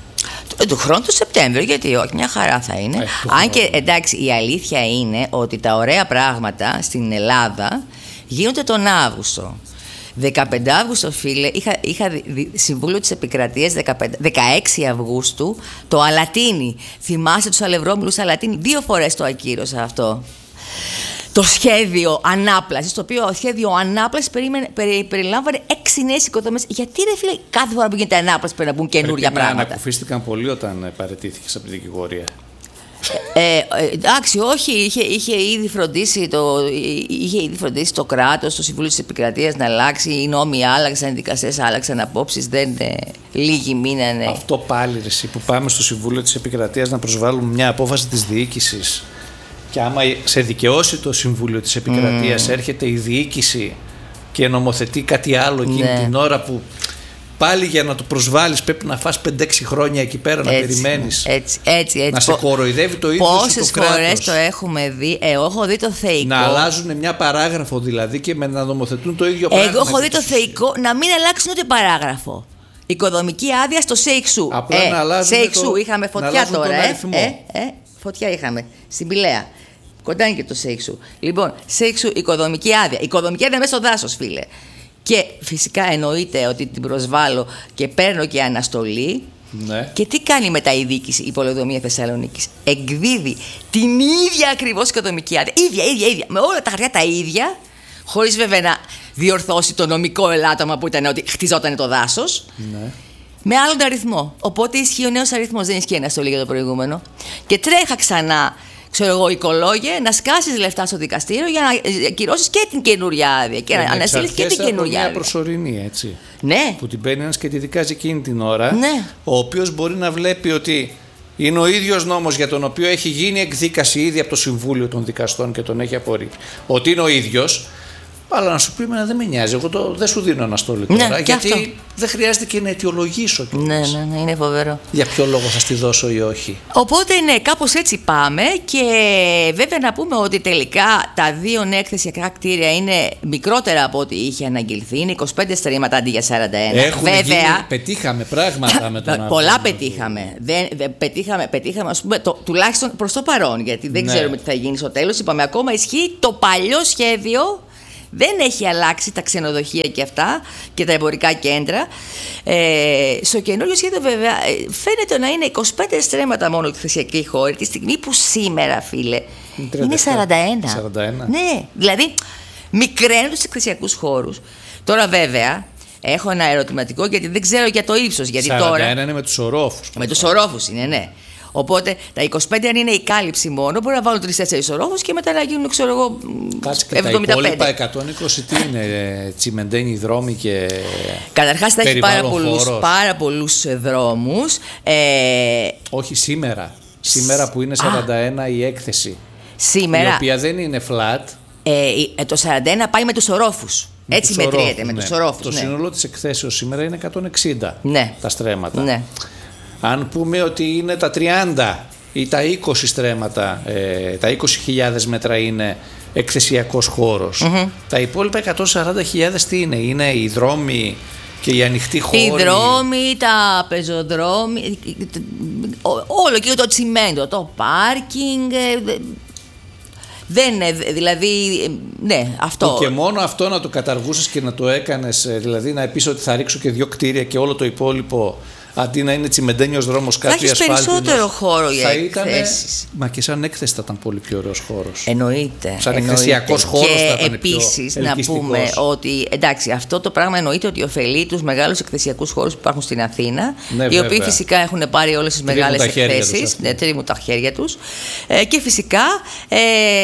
Του χρόνου του Σεπτέμβριο, γιατί όχι, μια χαρά θα είναι. Ε, Αν και εντάξει, η αλήθεια είναι ότι τα ωραία πράγματα στην Ελλάδα γίνονται τον Αύγουστο. δεκαπέντε Αύγουστο, φίλε, είχα, είχα συμβούλιο της Επικρατείας δεκαέξι Αυγούστου, το Αλατίνι. Θυμάσαι τους αλευρώμιλους Αλατίνι, δύο φορές το ακύρωσα αυτό. Το σχέδιο ανάπλασης, το οποίο σχέδιο ανάπλασης περι, περιλάμβανε έξι νέες οικοδομές. Γιατί ρε φίλε, κάθε φορά που γίνεται ανάπλαση πρέπει να μπουν καινούργια πράγματα. Ανακουφίστηκαν πολύ όταν παραιτήθηκες από τη δικηγορία. Ε, εντάξει, όχι, είχε, είχε, ήδη φροντίσει το, είχε ήδη φροντίσει το κράτος, το Συμβούλιο της Επικρατείας να αλλάξει. Οι νόμοι άλλαξαν, οι δικαστές άλλαξαν απόψεις. Δεν, ε, λίγοι μείνανε. Αυτό πάλι ρε, που πάμε στο Συμβούλιο της Επικρατείας να προσβάλλουμε μια απόφαση της διοίκησης. Και άμα σε δικαιώσει το Συμβούλιο της Επικρατείας, mm. έρχεται η διοίκηση και νομοθετεί κάτι άλλο εκείνη ναι. την ώρα που. Πάλι για να το προσβάλλεις πρέπει να φας πέντε έξι χρόνια εκεί πέρα έτσι, να περιμένεις. Έτσι, έτσι, έτσι. Να σε κοροϊδεύει το ίδιο το κράτος. Πόσες φορές το έχουμε δει. Εγώ έχω δει το θεϊκό. Να αλλάζουν μια παράγραφο δηλαδή και με να νομοθετούν το ίδιο πράγμα. Εγώ έχω δει το θεϊκό να μην αλλάξουν ούτε παράγραφο. Οικοδομική άδεια στο Σέιξου. Απλά ε, να αλλάζουν Σέιξου, το, είχαμε φωτιά τώρα. Ε, ε, ε, φωτιά είχαμε στην Πηλαία. Κοντά είναι και το Σέιξου. Λοιπόν, Σέιξου, οικοδομική άδεια. Οικοδομική άδεια μέσα στο δάσος, φίλε. Και φυσικά εννοείται ότι την προσβάλλω και παίρνω και αναστολή. Ναι. Και τι κάνει μετά η διοίκηση, η Πολεοδομία Θεσσαλονίκης? Εκδίδει την ίδια ακριβώς οικοδομική άδεια. ίδια, ίδια, ίδια. Με όλα τα χαρτιά τα ίδια, χωρίς βέβαια να διορθώσει το νομικό ελάττωμα που ήταν ότι χτιζόταν το δάσος. Ναι. Με άλλον αριθμό. Οπότε ισχύει ο νέος αριθμός, δεν ισχύει αναστολή για το προηγούμενο. Και τρέχα ξανά. Ξέρω εγώ, οικολόγε, να σκάσεις λεφτά στο δικαστήριο για να ακυρώσεις και την καινούρια άδεια. Και να αναστείλεις και την καινούρια άδεια. Μια προσωρινή, έτσι. Ναι. Που την παίρνει ένας και τη δικάζει εκείνη την ώρα. Ναι. Ο οποίος μπορεί να βλέπει ότι είναι ο ίδιος νόμος για τον οποίο έχει γίνει εκδίκαση ήδη από το Συμβούλιο των Δικαστών και τον έχει απορρίψει. Ότι είναι ο ίδιος. Αλλά να σου πει, εμένα δεν με νοιάζει. Εγώ το, δεν σου δίνω αναστόλη τώρα. Ναι, γιατί αυτό. δεν χρειάζεται και να αιτιολογήσω. Ναι, ναι, ναι, είναι φοβερό. Για ποιο λόγο θα στη δώσω ή όχι. Οπότε, ναι, κάπως έτσι πάμε. Και βέβαια να πούμε ότι τελικά τα δύο νέα εκθεσιακά κτίρια είναι μικρότερα από ό,τι είχε αναγγελθεί. Είναι είκοσι πέντε στρέμματα αντί για σαράντα ένα. Έχουμε βέβαια. Γίνει, πετύχαμε πράγματα με τον Πολλά άνθρωπο. πετύχαμε. Δεν, δεν, πετύχαμε, πετύχαμε ας πούμε, το, τουλάχιστον προς το παρόν. Γιατί δεν ναι. ξέρουμε τι θα γίνει στο τέλος. Είπαμε, ακόμα ισχύει το παλιό σχέδιο. Δεν έχει αλλάξει τα ξενοδοχεία και αυτά και τα εμπορικά κέντρα. Ε, στο καινούριο σχέδιο βέβαια φαίνεται να είναι είκοσι πέντε στρέμματα μόνο εκθεσιακοί χώροι, τη στιγμή που σήμερα, φίλε, είναι σαράντα ένα. σαράντα ένα. Ναι, δηλαδή μικραίνουν τους εκθεσιακούς χώρους. Τώρα βέβαια έχω ένα ερωτηματικό γιατί δεν ξέρω για το ύψος. σαράντα ένα τώρα, είναι με τους ορόφους. Με τους ορόφους είναι, ναι. Οπότε τα είκοσι πέντε αν είναι η κάλυψη μόνο, μπορεί να βάλουν τρεις-τέσσερις ορόφους και μετά να γίνουν, ξέρω εγώ, Κάτσε και εβδομήντα πέντε. Τα υπόλοιπα εκατόν είκοσι τι είναι, τσιμεντένιοι δρόμοι και. Καταρχάς θα έχει πάρα πολλούς, πάρα πολλούς δρόμους. Ε... Όχι σήμερα. Σήμερα που είναι σαράντα ένα Α, η έκθεση. Σήμερα. Η οποία δεν είναι flat. Ε, το σαράντα ένα πάει με τους ορόφους. Με Έτσι μετριέται, ορόφους, με ναι. τους ορόφους. Το ναι. σύνολο της εκθέσεως σήμερα είναι εκατόν εξήντα ναι. τα στρέμματα. Ναι. Αν πούμε ότι είναι τα τριάντα ή τα είκοσι στρέμματα, ε, τα είκοσι χιλιάδες μέτρα είναι εκθεσιακός χώρος. Mm-hmm. Τα υπόλοιπα εκατόν σαράντα χιλιάδες τι είναι? Είναι οι δρόμοι και οι ανοιχτοί χώροι. Οι δρόμοι, τα πεζοδρόμοι, όλο και το τσιμέντο, το πάρκινγκ. Δεν είναι, δηλαδή, ναι, αυτό. Που και μόνο αυτό να το καταργούσες και να το έκανες, δηλαδή να πεις ότι θα ρίξω και δύο κτίρια και όλο το υπόλοιπο. Αντί να είναι τσιμεντένιος δρόμος, κάτι ασφάλτινος. Θα έχεις περισσότερο χώρο για εκθέσεις. Μα και σαν έκθεση θα ήταν πολύ πιο ωραίος χώρος. Εννοείται. Σαν εκθεσιακός χώρος και θα ήταν επίσης να πούμε ότι, εντάξει, αυτό το πράγμα εννοείται ότι ωφελεί τους μεγάλους εκθεσιακούς χώρους που υπάρχουν στην Αθήνα, ναι, οι βέβαια. οποίοι φυσικά έχουν πάρει όλες τις μεγάλες εκθέσεις, ναι, τρίβουν τα χέρια τους. Ε, και φυσικά, ε,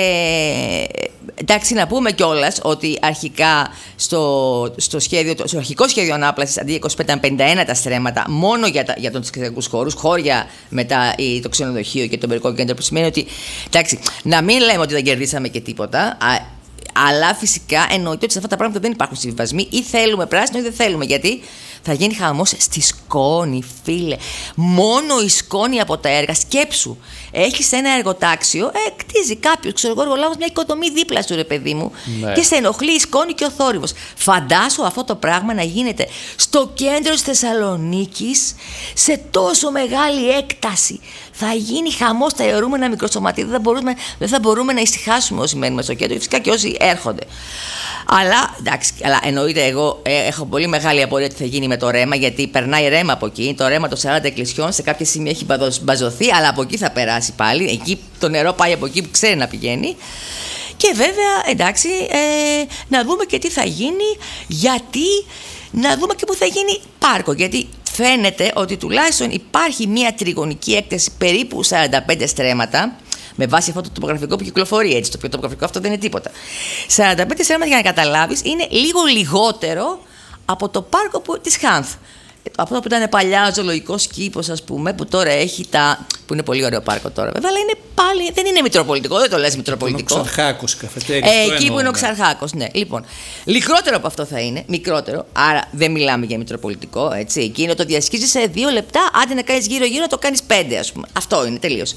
εντάξει, να πούμε κιόλας ότι αρχικά στο, στο, σχέδιο, στο αρχικό σχέδιο ανάπλασης αντί είκοσι πέντε ήταν πενήντα ένα τα στρέμματα, μόνο για, τα, για τους εκθεσιακούς χώρους, χώρια μετά το ξενοδοχείο και το εμπορικό κέντρο, που σημαίνει ότι, εντάξει, να μην λέμε ότι δεν κερδίσαμε και τίποτα, α, αλλά φυσικά εννοείται ότι σε αυτά τα πράγματα δεν υπάρχουν συμβιβασμοί, ή θέλουμε πράσινο ή δεν θέλουμε, γιατί θα γίνει χαμός στη σκόνη, φίλε. Μόνο η σκόνη από τα έργα. Σκέψου, έχεις ένα εργοτάξιο, ε, κτίζει κάποιος, ξέρω εγώ, εργολάβος, μια οικοδομή δίπλα σου, ρε παιδί μου, ναι. και σε ενοχλεί η σκόνη και ο θόρυβος. Φαντάσου αυτό το πράγμα να γίνεται στο κέντρο της Θεσσαλονίκης, σε τόσο μεγάλη έκταση. Θα γίνει χαμός, τα αιωρούμενα μικροσωματεία. Δεν θα μπορούμε, δεν θα μπορούμε να ησυχάσουμε όσοι μένουμε στο κέντρο, φυσικά και όσοι έρχονται. Αλλά, εντάξει, αλλά εννοείται, εγώ ε, έχω πολύ μεγάλη απορία τι θα γίνει με το ρέμα, γιατί περνάει ρέμα από εκεί. Το ρέμα των σαράντα εκκλησιών σε κάποια σημεία έχει μπαζωθεί, αλλά από εκεί θα περάσει πάλι. Εκεί το νερό πάει από εκεί που ξέρει να πηγαίνει. Και βέβαια, εντάξει, ε, να δούμε και τι θα γίνει, γιατί να δούμε και που θα γίνει πάρκο. Γιατί φαίνεται ότι τουλάχιστον υπάρχει μια τριγωνική έκταση περίπου σαράντα πέντε στρέμματα, με βάση αυτό το τοπογραφικό που κυκλοφορεί, έτσι, το οποίο τοπογραφικό αυτό δεν είναι τίποτα. σαράντα πέντε στρέμματα, για να καταλάβεις, είναι λίγο λιγότερο από το πάρκο που, της Χάνθ. Αυτό που ήταν παλιά ο ζωολογικός κήπος, ας πούμε, που τώρα έχει τα. Που είναι πολύ ωραίο πάρκο τώρα, βέβαια, αλλά είναι πάλι. Δεν είναι μητροπολιτικό, δεν το λες μητροπολιτικό. Είναι ο Ξαρχάκος, η καφετέρια. Ε, εκεί εννοώ, που είναι ο Ξαρχάκος, ναι. Λοιπόν, λιγότερο από αυτό θα είναι, μικρότερο, άρα δεν μιλάμε για μητροπολιτικό, έτσι. Εκείνο το διασχίζεις σε δύο λεπτά, άντε να κάνεις γύρω-γύρω, το κάνεις πέντε, ας πούμε. Αυτό είναι, τελείως.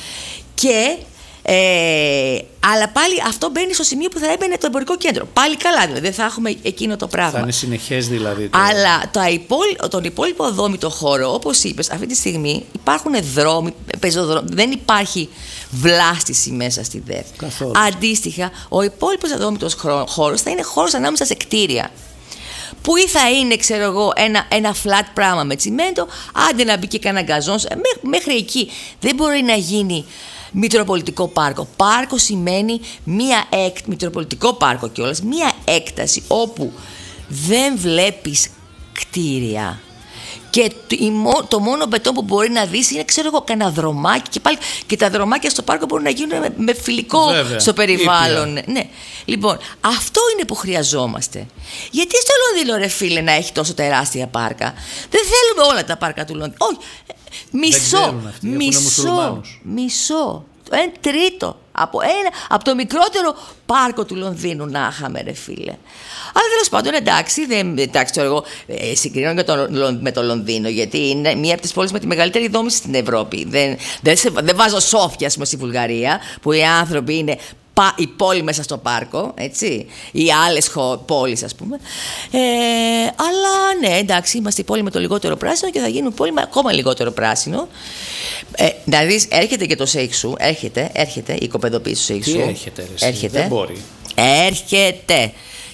Και. Ε, αλλά πάλι αυτό μπαίνει στο σημείο που θα έμπαινε το εμπορικό κέντρο. Πάλι καλά, δηλαδή δεν θα έχουμε εκείνο το πράγμα. Θα είναι συνεχές δηλαδή. Το... Αλλά το υπόλοι... τον υπόλοιπο οδόμητο χώρο, όπως είπες, αυτή τη στιγμή υπάρχουν δρόμοι, πεζοδρόμοι, δεν υπάρχει βλάστηση μέσα στη ΔΕΘ. Καθόλου. Αντίστοιχα, ο υπόλοιπος οδόμητος χώρος θα είναι χώρος ανάμεσα σε κτίρια. Που ή θα είναι, ξέρω εγώ, ένα, ένα flat πράγμα με τσιμέντο, άντε να μπει και κανένα γκαζόν. Μέχρι, μέχρι εκεί δεν μπορεί να γίνει μητροπολιτικό πάρκο. Πάρκο σημαίνει μία έκ... μητροπολιτικό πάρκο κιόλας, μία έκταση όπου δεν βλέπεις κτίρια. Και το μόνο μπετόν που μπορεί να δεις είναι, ξέρω εγώ, κανένα δρομάκι. Και πάλι και τα δρομάκια στο πάρκο μπορούν να γίνουν με, με φιλικό Βέβαια. στο περιβάλλον. Ναι. Λοιπόν, αυτό είναι που χρειαζόμαστε. Γιατί στο Λονδίνο, ρε φίλε, να έχει τόσο τεράστια πάρκα? Δεν θέλουμε όλα τα πάρκα του Λονδίνου. Όχι. Μισό. Αυτοί, μισό. Μισό. Ένα τρίτο. Από, ένα, από το μικρότερο πάρκο του Λονδίνου να είχαμε, ρε φίλε. Αλλά τέλος πάντων, εντάξει, δεν, εντάξει τώρα εγώ ε, συγκρίνω με το, με το Λονδίνο, γιατί είναι μία από τις πόλεις με τη μεγαλύτερη δόμηση στην Ευρώπη. Δεν, δεν, σε, δεν βάζω Σόφια, ας πούμε, στη Βουλγαρία, που οι άνθρωποι είναι η πόλη μέσα στο πάρκο, έτσι, ή άλλες πόλεις, ας πούμε. Ε, αλλά ναι, εντάξει, είμαστε η πόλη με το λιγότερο πράσινο και θα γίνουμε πόλη με ακόμα λιγότερο πράσινο. Ε, δηλαδή, έρχεται και το Σέιξου, έρχεται, έρχεται η οικοπεδοποίηση του Σέιξου. Τι έρχεται, ρε, έρχεται. Δεν μπορεί. Έρχεται.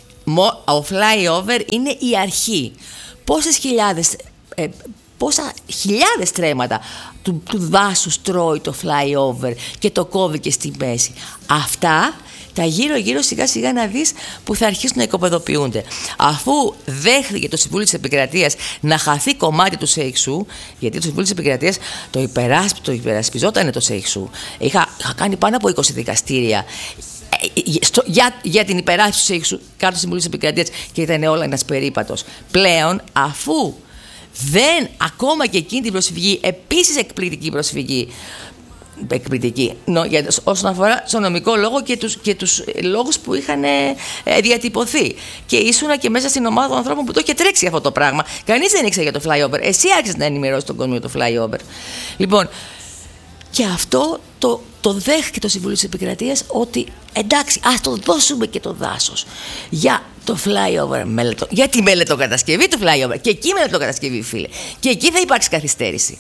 Ο flyover είναι η αρχή. Πόσες χιλιάδες, ε, πόσα χιλιάδες τρέματα του, του δάσους τρώει το flyover και το κόβει και στη μέση. Αυτά τα γύρω-γύρω σιγά-σιγά να δεις που θα αρχίσουν να οικοπεδοποιούνται. Αφού δέχθηκε το Συμβούλιο της Επικρατείας να χαθεί κομμάτι του Σέιξου, γιατί το Συμβούλιο της Επικρατείας το, υπεράσπι, το υπερασπιζόταν το Σέιξου. Είχα, είχα κάνει πάνω από είκοσι δικαστήρια Στο, για, για την υπεράσπιση του Σέιξου κάτω στο Συμβούλιο της Επικρατείας και ήταν όλα ένας περίπατος. Πλέον, αφού δεν, ακόμα και εκείνη την προσφυγή, επίσης εκπληκτική προσφυγή, εκπληκτική, νο, για, όσον αφορά στο νομικό λόγο και τους, και τους λόγους που είχαν ε, διατυπωθεί. Και ήσουνα και μέσα στην ομάδα των ανθρώπων που το είχε τρέξει αυτό το πράγμα. Κανείς δεν ήξερε για το flyover. Εσύ άρχισες να ενημερώσεις τον κόσμο για το flyover. Λοιπόν, και αυτό το, το δέχτηκε το Συμβούλιο της Επικρατείας ότι εντάξει, ας το δώσουμε και το δάσος για το flyover, μελετω, για τη μελετοκατασκευή του flyover. Και εκεί μελετοκατασκευή, φίλε. Και εκεί θα υπάρξει καθυστέρηση.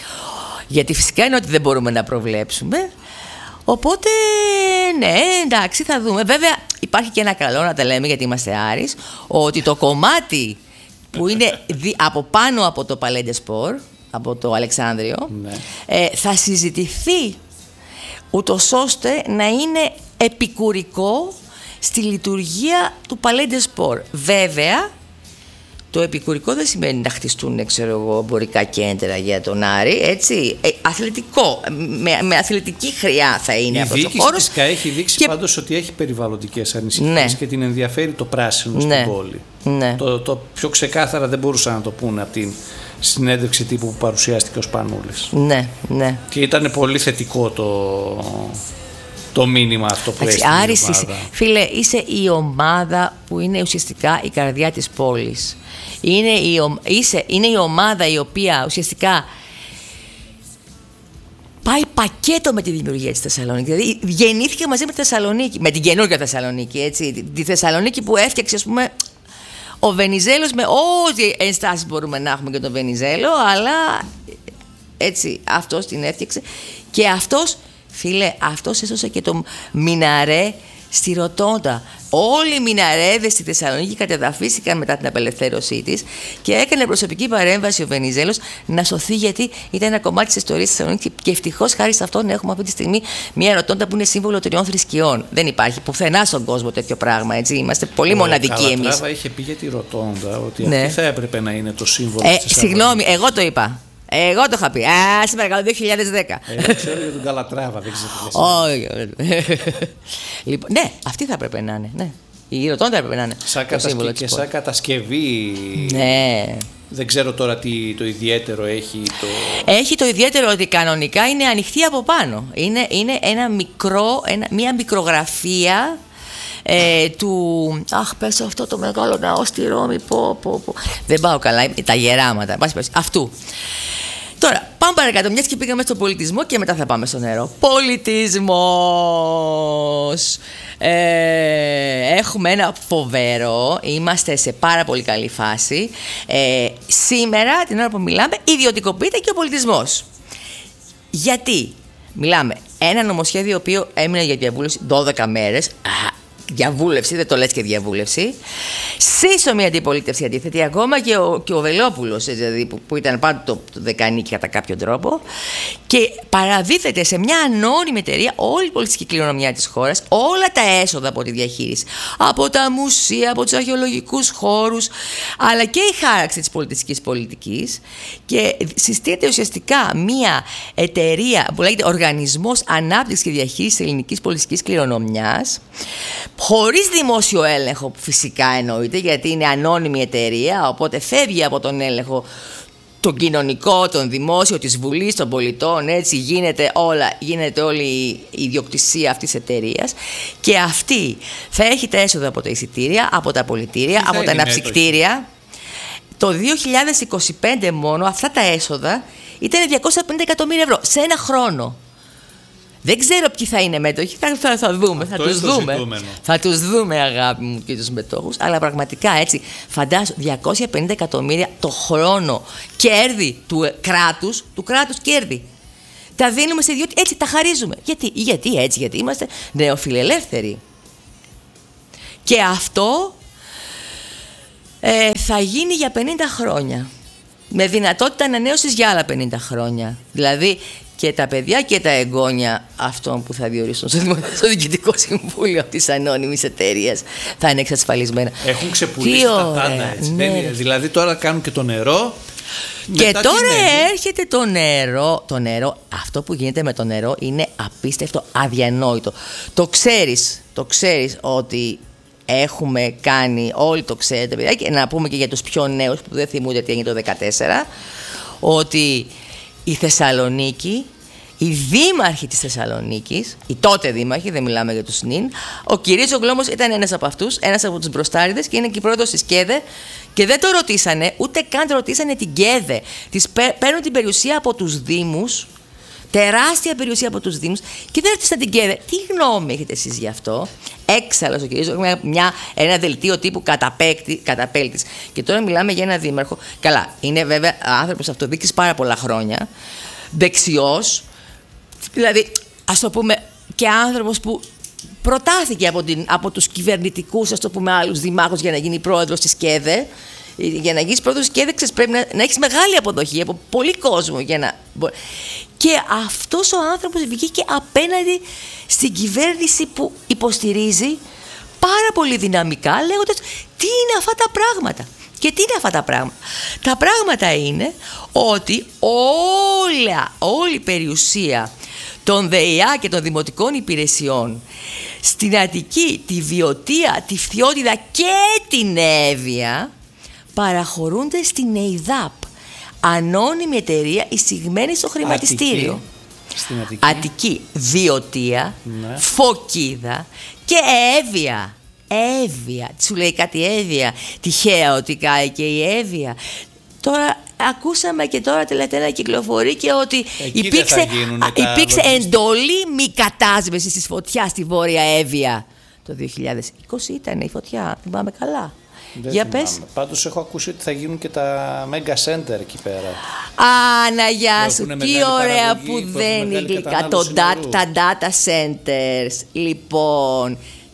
Γιατί φυσικά είναι ότι δεν μπορούμε να προβλέψουμε. Οπότε, ναι, εντάξει, θα δούμε. Βέβαια, υπάρχει και ένα καλό να τα λέμε, γιατί είμαστε Άρης, ότι το κομμάτι που είναι από πάνω από το Palais des Sports, από το Αλεξάνδριο, ναι. ε, θα συζητηθεί ούτως ώστε να είναι επικουρικό στη λειτουργία του Palais des Sports. Βέβαια, το επικουρικό δεν σημαίνει να χτιστούν, ξέρω εγώ, εμπορικά κέντρα για τον Άρη, έτσι. Ε, αθλητικό, με, με αθλητική χρειά θα είναι αυτό ο χώρος. Η διοίκηση της ΚΑΕ έχει δείξει και... πάντως ότι έχει περιβαλλοντικές ανησυχίες, ναι, και την ενδιαφέρει το πράσινο, ναι, στην πόλη. Ναι. Το, το πιο ξεκάθαρα δεν μπορούσαν να το πούνε από την συνέντευξη τύπου που παρουσιάστηκε ο Σπανούλης. Ναι, ναι. Και ήταν πολύ θετικό το, το μήνυμα αυτό που έστειλε η ομάδα. Άρης, φίλε, είσαι η ομάδα που είναι ουσιαστικά η καρδιά της πόλης. Είναι η, είσαι, είναι η ομάδα η οποία ουσιαστικά πάει πακέτο με τη δημιουργία της Θεσσαλονίκης. Δηλαδή γεννήθηκε μαζί με τη Θεσσαλονίκη, με την καινούργια Θεσσαλονίκη, έτσι. Τη Θεσσαλονίκη που έφτιαξε, ας πούμε, ο Βενιζέλος, με ό,τι ενστάσεις μπορούμε να έχουμε για τον Βενιζέλο, αλλά έτσι αυτός την έφτιαξε. Και αυτός, φίλε, αυτός έσωσε και το μιναρέ στη Ρωτόντα. Όλοι οι μιναρέδες στη Θεσσαλονίκη κατεδαφίστηκαν μετά την απελευθέρωσή της και έκανε προσωπική παρέμβαση ο Βενιζέλος να σωθεί, γιατί ήταν ένα κομμάτι της ιστορίας της Θεσσαλονίκης και ευτυχώς χάρη σε αυτόν έχουμε αυτή τη στιγμή μια Ρωτόντα που είναι σύμβολο τριών θρησκειών. Δεν υπάρχει πουθενά στον κόσμο τέτοιο πράγμα, έτσι. Είμαστε πολύ ο μοναδικοί εμείς. Ο Καλατράβα είχε πει για τη Ρωτόντα ότι ναι. αυτή θα έπρεπε να είναι το σύμβολο ε, της Συγγνώμη, εγώ το είπα. Εγώ το είχα πει. Α, σε παρακαλώ, δύο χιλιάδες δέκα. Εγώ ξέρω για τον Καλατράβα, δεν ξέρω τι λες. Όχι. Λοιπόν, ναι, αυτή θα έπρεπε να είναι. Ναι. Η Ρωτόντα έπρεπε να είναι. Σαν κατασκευή, και σαν κατασκευή. Ναι. Δεν ξέρω τώρα τι το ιδιαίτερο έχει. Το... Έχει το ιδιαίτερο ότι κανονικά είναι ανοιχτή από πάνω. Είναι, είναι ένα μικρό, ένα, μια μικρογραφία ε, του... Αχ, πες αυτό το μεγάλο ναό στη Ρώμη. Πω, πω, πω. Δεν πάω καλά. Τα γεράματα. Αυτού. Τώρα, πάμε παρακάτω, μιας και πήγαμε στον πολιτισμό και μετά θα πάμε στο νερό. Πολιτισμός! Ε, έχουμε ένα φοβερό, είμαστε σε πάρα πολύ καλή φάση. Ε, σήμερα, την ώρα που μιλάμε, ιδιωτικοποιείται και ο πολιτισμός. Γιατί? Μιλάμε, ένα νομοσχέδιο οποίο έμεινε για διαβούλευση δώδεκα μέρες. Διαβούλευση, δεν το λες και διαβούλευση. Σύσσωμη αντιπολίτευση αντίθετη, ακόμα και ο, και ο Βελόπουλος, δηλαδή, που, που ήταν πάντα το, το δεκανίκη κατά κάποιο τρόπο. Και παραδίδεται σε μια ανώνυμη εταιρεία όλη η πολιτιστική κληρονομιά της χώρας, όλα τα έσοδα από τη διαχείριση. Από τα μουσεία, από τους αρχαιολογικούς χώρους, αλλά και η χάραξη της πολιτιστικής πολιτικής. Και συστήνεται ουσιαστικά μια εταιρεία που λέγεται Οργανισμός Ανάπτυξης και Διαχείρισης Ελληνικής Πολιτιστικής Κληρονομιάς. Χωρίς δημόσιο έλεγχο, φυσικά εννοείται, γιατί είναι ανώνυμη εταιρεία, οπότε φεύγει από τον έλεγχο τον κοινωνικό, τον δημόσιο, της Βουλής, των πολιτών, έτσι γίνεται όλα, γίνεται όλη η ιδιοκτησία αυτής της εταιρείας και αυτή θα έχει τα έσοδα από τα εισιτήρια, από τα πολιτήρια, από τα αναψυκτήρια. Το δύο χιλιάδες είκοσι πέντε μόνο αυτά τα έσοδα ήταν διακόσια πενήντα εκατομμύρια ευρώ σε ένα χρόνο. Δεν ξέρω ποιοι θα είναι μέτοχοι, θα, θα, θα δούμε, θα τους δούμε. Ζητούμενο. Θα τους δούμε, αγάπη μου, και τους μετόχους, αλλά πραγματικά έτσι, φαντάσου, διακόσια πενήντα εκατομμύρια το χρόνο κέρδη του κράτους, του κράτους κέρδη. Τα δίνουμε σε ιδιώτη, έτσι τα χαρίζουμε. Γιατί, γιατί έτσι, γιατί είμαστε νεοφιλελεύθεροι. Και αυτό ε, θα γίνει για πενήντα χρόνια. Με δυνατότητα ανανέωσης για άλλα πενήντα χρόνια. Δηλαδή, και τα παιδιά και τα εγγόνια αυτών που θα διορίσουν στο Διοικητικό Συμβούλιο της ανώνυμης εταιρείας θα είναι εξασφαλισμένα. Έχουν ξεπουλήσει τα πάντα, έτσι. Ναι. Δηλαδή τώρα κάνουν και το νερό. Και τώρα έρχεται το νερό. Το νερό, αυτό που γίνεται με το νερό είναι απίστευτο, αδιανόητο. Το ξέρεις, το ξέρεις ότι έχουμε κάνει, όλοι το ξέρετε, παιδιά, και να πούμε και για τους πιο νέους που δεν θυμούνται τι έγινε το δεκατέσσερα, ότι η Θεσσαλονίκη, οι δήμαρχοι της Θεσσαλονίκης, οι τότε δήμαρχοι, δεν μιλάμε για τους νυν, ο Κυρίτσογλου όμως ήταν ένας από αυτούς, ένας από τους μπροστάριδες και είναι και πρόεδρος της ΚΕΔΕ και δεν το ρωτήσανε, ούτε καν το ρωτήσανε την ΚΕΔΕ. Της παίρνουν την περιουσία από τους δήμους, τεράστια περιουσία από τους δήμους και δεν ρωτήσαν την ΚΕΔΕ. Τι γνώμη έχετε εσείς γι' αυτό? Έξαλλος ο Κυρίτσογλου, μια, ένα δελτίο τύπου καταπέλτης. Και τώρα μιλάμε για ένα δήμαρχο. Καλά, είναι βέβαια άνθρωπος αυτοδίκης πάρα πολλά χρόνια, δεξιός, δηλαδή ας το πούμε και άνθρωπος που προτάθηκε από, την, από τους κυβερνητικούς, ας το πούμε, άλλους δημάρχους για να γίνει πρόεδρος της ΚΕΔΕ. Για να γίνεις πρόεδρος της ΚΕΔΕ πρέπει να, να έχεις μεγάλη αποδοχή από πολύ κόσμο για να... Και αυτός ο άνθρωπος βγήκε απέναντι στην κυβέρνηση που υποστηρίζει πάρα πολύ δυναμικά, λέγοντας τι είναι αυτά τα πράγματα. Και τι είναι αυτά τα πράγματα? Τα πράγματα είναι ότι όλα, όλη η περιουσία των ΔΕΙΑ και των δημοτικών υπηρεσιών στην Αττική, τη Βιωτία, τη Φθιώτιδα και την Εύβοια παραχωρούνται στην ΕΙΔΑΠ, ανώνυμη εταιρεία εισηγμένη στο χρηματιστήριο. Αττική, στην Αττική. Αττική, Βιωτία, ναι. Φωκίδα και Εύβοια. Εύβοια, σου λέει κάτι Εύβοια, τυχαία ότι κάει και η Εύβοια. Τώρα ακούσαμε και τώρα τελευταία κυκλοφορεί και ότι εκεί υπήρξε, υπήρξε εντολή μη κατάσβεσης της φωτιάς στη Βόρεια Εύβοια. Το δύο χιλιάδες είκοσι ήταν η φωτιά, θυμάμαι καλά. Δεν Για θυμάμαι. πες. Πάντως έχω ακούσει ότι θα γίνουν και τα Mega Center εκεί πέρα. Άνα, γεια σου, τι ωραία που δεν είναι γλυκά. Τα data centers, λοιπόν.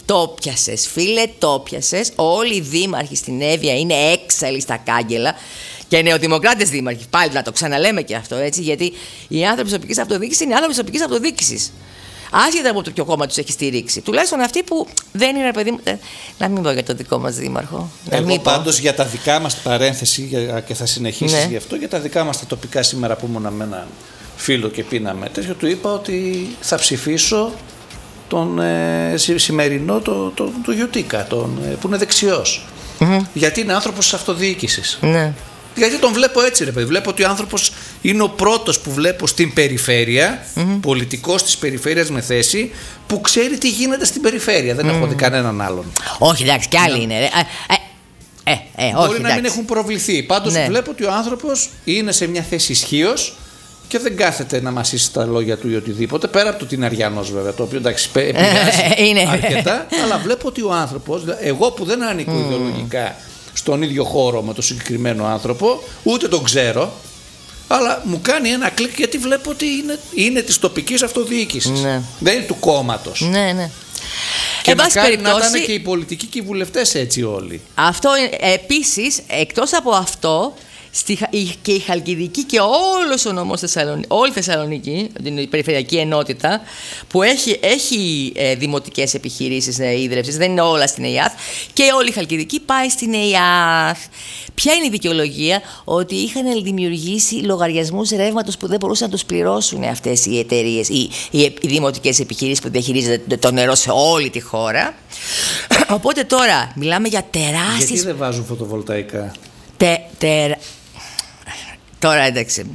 το πιασες, φίλε, το πιασες. Όλοι οι δήμαρχοι στην Εύβοια είναι έξαλλοι στα κάγκελα. Και νεοδημοκράτες δήμαρχοι. Πάλι να το ξαναλέμε και αυτό, έτσι. Γιατί οι άνθρωποι της τοπικής αυτοδιοίκησης είναι άνθρωποι της τοπικής αυτοδιοίκησης. Άσχετα από το ποιο κόμμα τους έχει στηρίξει. Τουλάχιστον αυτοί που δεν είναι, παιδί μου. Να μην πω για το δικό μας δήμαρχο. Εγώ πάντως για τα δικά μας, παρένθεση, και θα συνεχίσεις ναι. γι' αυτό, για τα δικά μας τα τοπικά, σήμερα που ήμουν με έναν φίλο και πίναμε τέτοιο, του είπα ότι θα ψηφίσω τον ε, σημερινό, τον το, το, το Γιωτίκα, τον, ε, που είναι δεξιός. Mm-hmm. Γιατί είναι άνθρωπος της αυτοδιοίκησης. Ναι. Γιατί τον βλέπω έτσι, ρε παιδί. Βλέπω ότι ο άνθρωπος είναι ο πρώτος που βλέπω στην περιφέρεια, mm-hmm. πολιτικός της περιφέρειας με θέση, που ξέρει τι γίνεται στην περιφέρεια. Δεν mm. έχω δει κανέναν άλλον. Όχι, εντάξει, κι άλλοι ναι. είναι. Ε, ε, ε, ε, Μπορεί όχι, να εντάξει. μην έχουν προβληθεί. Πάντως ναι. βλέπω ότι ο άνθρωπος είναι σε μια θέση ισχύως και δεν κάθεται να μασίσει τα λόγια του ή οτιδήποτε. Πέρα από το ότι είναι αριανός, βέβαια, το οποίο εντάξει, επηρεάζει αρκετά. Αλλά βλέπω ότι ο άνθρωπος, εγώ που δεν ανήκω mm. ιδεολογικά στον ίδιο χώρο με τον συγκεκριμένο άνθρωπο, ούτε τον ξέρω, αλλά μου κάνει ένα κλικ γιατί βλέπω ότι είναι, είναι της τοπικής αυτοδιοίκησης. Ναι. Δεν είναι του κόμματος. Ναι, ναι. Και μακάρι να ήταν και οι πολιτικοί και οι βουλευτές έτσι όλοι. Αυτό επίσης, εκτός από αυτό, στη, και η Χαλκιδική και όλος ο νομός Θεσσαλονίκη, όλη η Θεσσαλονίκη, την περιφερειακή ενότητα, που έχει, έχει ε, δημοτικές επιχειρήσεις ε, ίδρυυσης, δεν είναι όλα στην ΕΙΑΘ, και όλη η Χαλκιδική πάει στην ΕΙΑΘ. Ποια είναι η δικαιολογία? Ότι είχαν δημιουργήσει λογαριασμούς ρεύματος που δεν μπορούσαν να τους πληρώσουν αυτές οι εταιρείες, οι, οι, οι δημοτικές επιχειρήσεις που διαχειρίζονται το νερό σε όλη τη χώρα. Οπότε τώρα μιλάμε για τεράστιες... Γιατί δεν βάζουν φωτοβολταϊκά? Τε, τε, Τώρα εντάξει.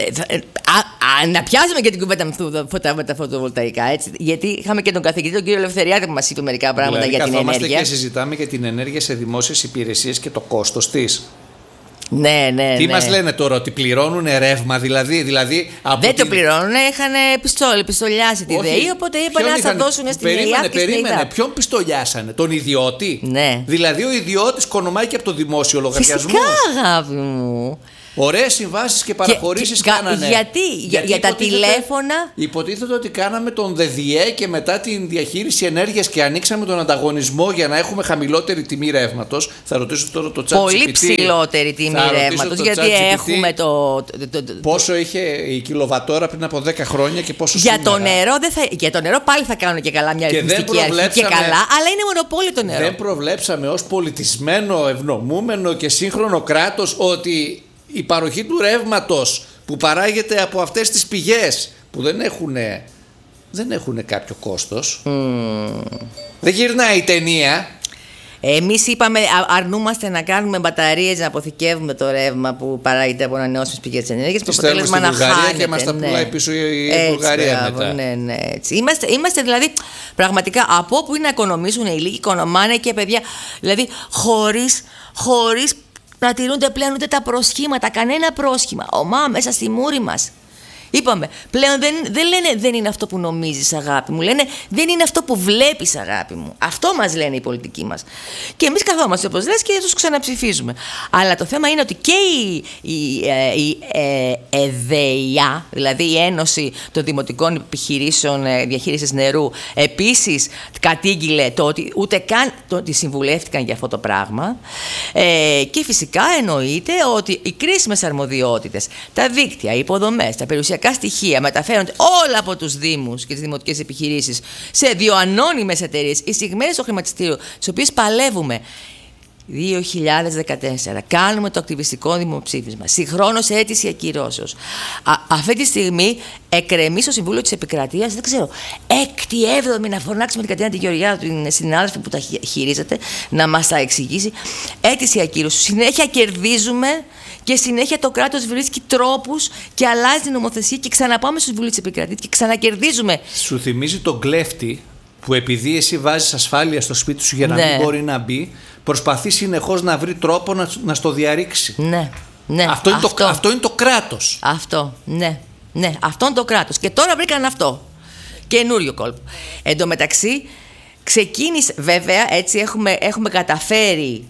Α, α, να πιάσουμε και την κουβέντα με τα φωτοβολταϊκά, έτσι. Γιατί είχαμε και τον καθηγητή, τον κύριο Ελευθεριάδη, που μας είπε μερικά πράγματα δηλαδή, για την ενέργεια. Και συζητάμε για την ενέργεια σε δημόσιες υπηρεσίες και το κόστος της. Ναι, ναι. Τι ναι. μας λένε τώρα, ότι πληρώνουν ρεύμα, δηλαδή. δηλαδή από δεν την... το πληρώνουν, είχαν πιστόλι, πιστολιάσει τη ΔΕΗ, οπότε είπαν να θα δώσουν στην ΕΙΑΘ. Περίμενε, περίμενε. Ποιον πιστολιάσανε, τον ιδιώτη? Ναι. Δηλαδή ο ιδιώτης κονομάει και από το δημόσιο λογαριασμό. Φυσικά, αγάπη μου. Ωραίες συμβάσεις και παραχωρήσεις και, κάνανε. Γιατί, γιατί για τα τηλέφωνα. Υποτίθεται ότι κάναμε τον ΔΕΔΙΕ και μετά την διαχείριση ενέργειας και ανοίξαμε τον ανταγωνισμό για να έχουμε χαμηλότερη τιμή ρεύματος. Θα ρωτήσω τώρα το ChatGPT. Πολύ ψηλότερη τιμή ρεύματος. Γιατί ChatGPT, έχουμε το, το, το, το. Πόσο είχε η κιλοβατόρα πριν από δέκα χρόνια και πόσο για σήμερα. Το νερό δεν θα, για το νερό πάλι θα κάνουν και καλά μια ρυθμιστική αρχή. Και καλά, αλλά είναι μονοπόλιο το νερό. Δεν προβλέψαμε ως πολιτισμένο, ευνομούμενο και σύγχρονο κράτος ότι η παροχή του ρεύματος που παράγεται από αυτές τις πηγές που δεν έχουν, δεν έχουν κάποιο κόστος. Mm. Δεν γυρνάει η ταινία. Εμείς είπαμε, αρνούμαστε να κάνουμε μπαταρίες, να αποθηκεύουμε το ρεύμα που παράγεται από ανανεώσιμες πηγές ενέργειας. Το αποτέλεσμα να χάνεται. Και μας τα πουλάει ναι. πίσω η έτσι, Βουλγαρία μπράβο, μετά. Ναι, ναι, έτσι. Είμαστε, είμαστε δηλαδή πραγματικά από όπου είναι να οικονομήσουν οι λίγοι, οικονομάνε και παιδιά, δηλαδή χωρίς, χωρίς να τηρούνται πλέον ούτε τα προσχήματα, κανένα πρόσχημα. Ομά μέσα στη μούρη μας. Είπαμε, πλέον δεν, δεν λένε δεν είναι αυτό που νομίζεις, αγάπη μου. Λένε δεν είναι αυτό που βλέπεις, αγάπη μου. Αυτό μας λένε οι πολιτικοί μας. Και εμείς καθόμαστε όπως λες και τους ξαναψηφίζουμε. Αλλά το θέμα είναι ότι και η, η, η ε, ΕΔΕΙΑ, δηλαδή η Ένωση των Δημοτικών Επιχειρήσεων Διαχείρισης Νερού, επίσης κατήγγειλε το ότι ούτε καν το ότι συμβουλεύτηκαν για αυτό το πράγμα. Ε, και φυσικά εννοείται ότι οι κρίσιμες αρμοδιότητες, τα δίκτυα, οι υποδομές, τα περιουσιακά στοιχεία μεταφέρονται όλα από τους Δήμους και τις δημοτικές επιχειρήσεις σε δύο ανώνυμες εταιρείες εισηγμένες στο χρηματιστήριο, τις οποίες παλεύουμε. δύο χιλιάδες δεκατέσσερα κάνουμε το ακτιβιστικό δημοψήφισμα, συγχρόνως αίτηση ακυρώσεως. Αυτή τη στιγμή εκκρεμεί στο Συμβούλιο της Επικρατείας, δεν ξέρω, έκτη, έβδομη, να φωνάξουμε την Κατερίνα τη Γεωργιάδου, την συνάδελφη που τα χειρίζεται, να μας τα εξηγήσει. Αίτηση ακύρωσης. Συνέχεια κερδίζουμε και συνέχεια το κράτος βρίσκει τρόπους και αλλάζει την νομοθεσία και ξαναπάμε στο Συμβούλιο της Επικρατείας και ξανακερδίζουμε. Σου θυμίζει τον κλέφτη που επειδή εσύ βάζεις ασφάλεια στο σπίτι σου για να ναι. μην μπορεί να μπει, προσπαθεί συνεχώς να βρει τρόπο να, να στο διαρρήξει. Ναι, ναι. Αυτό, είναι αυτό. Το, αυτό είναι το κράτος. Αυτό, ναι. Ναι, αυτό είναι το κράτος. Και τώρα βρήκαν αυτό. Καινούριο κόλπο. Εν τω μεταξύ, ξεκίνησε, βέβαια, έτσι έχουμε, έχουμε καταφέρει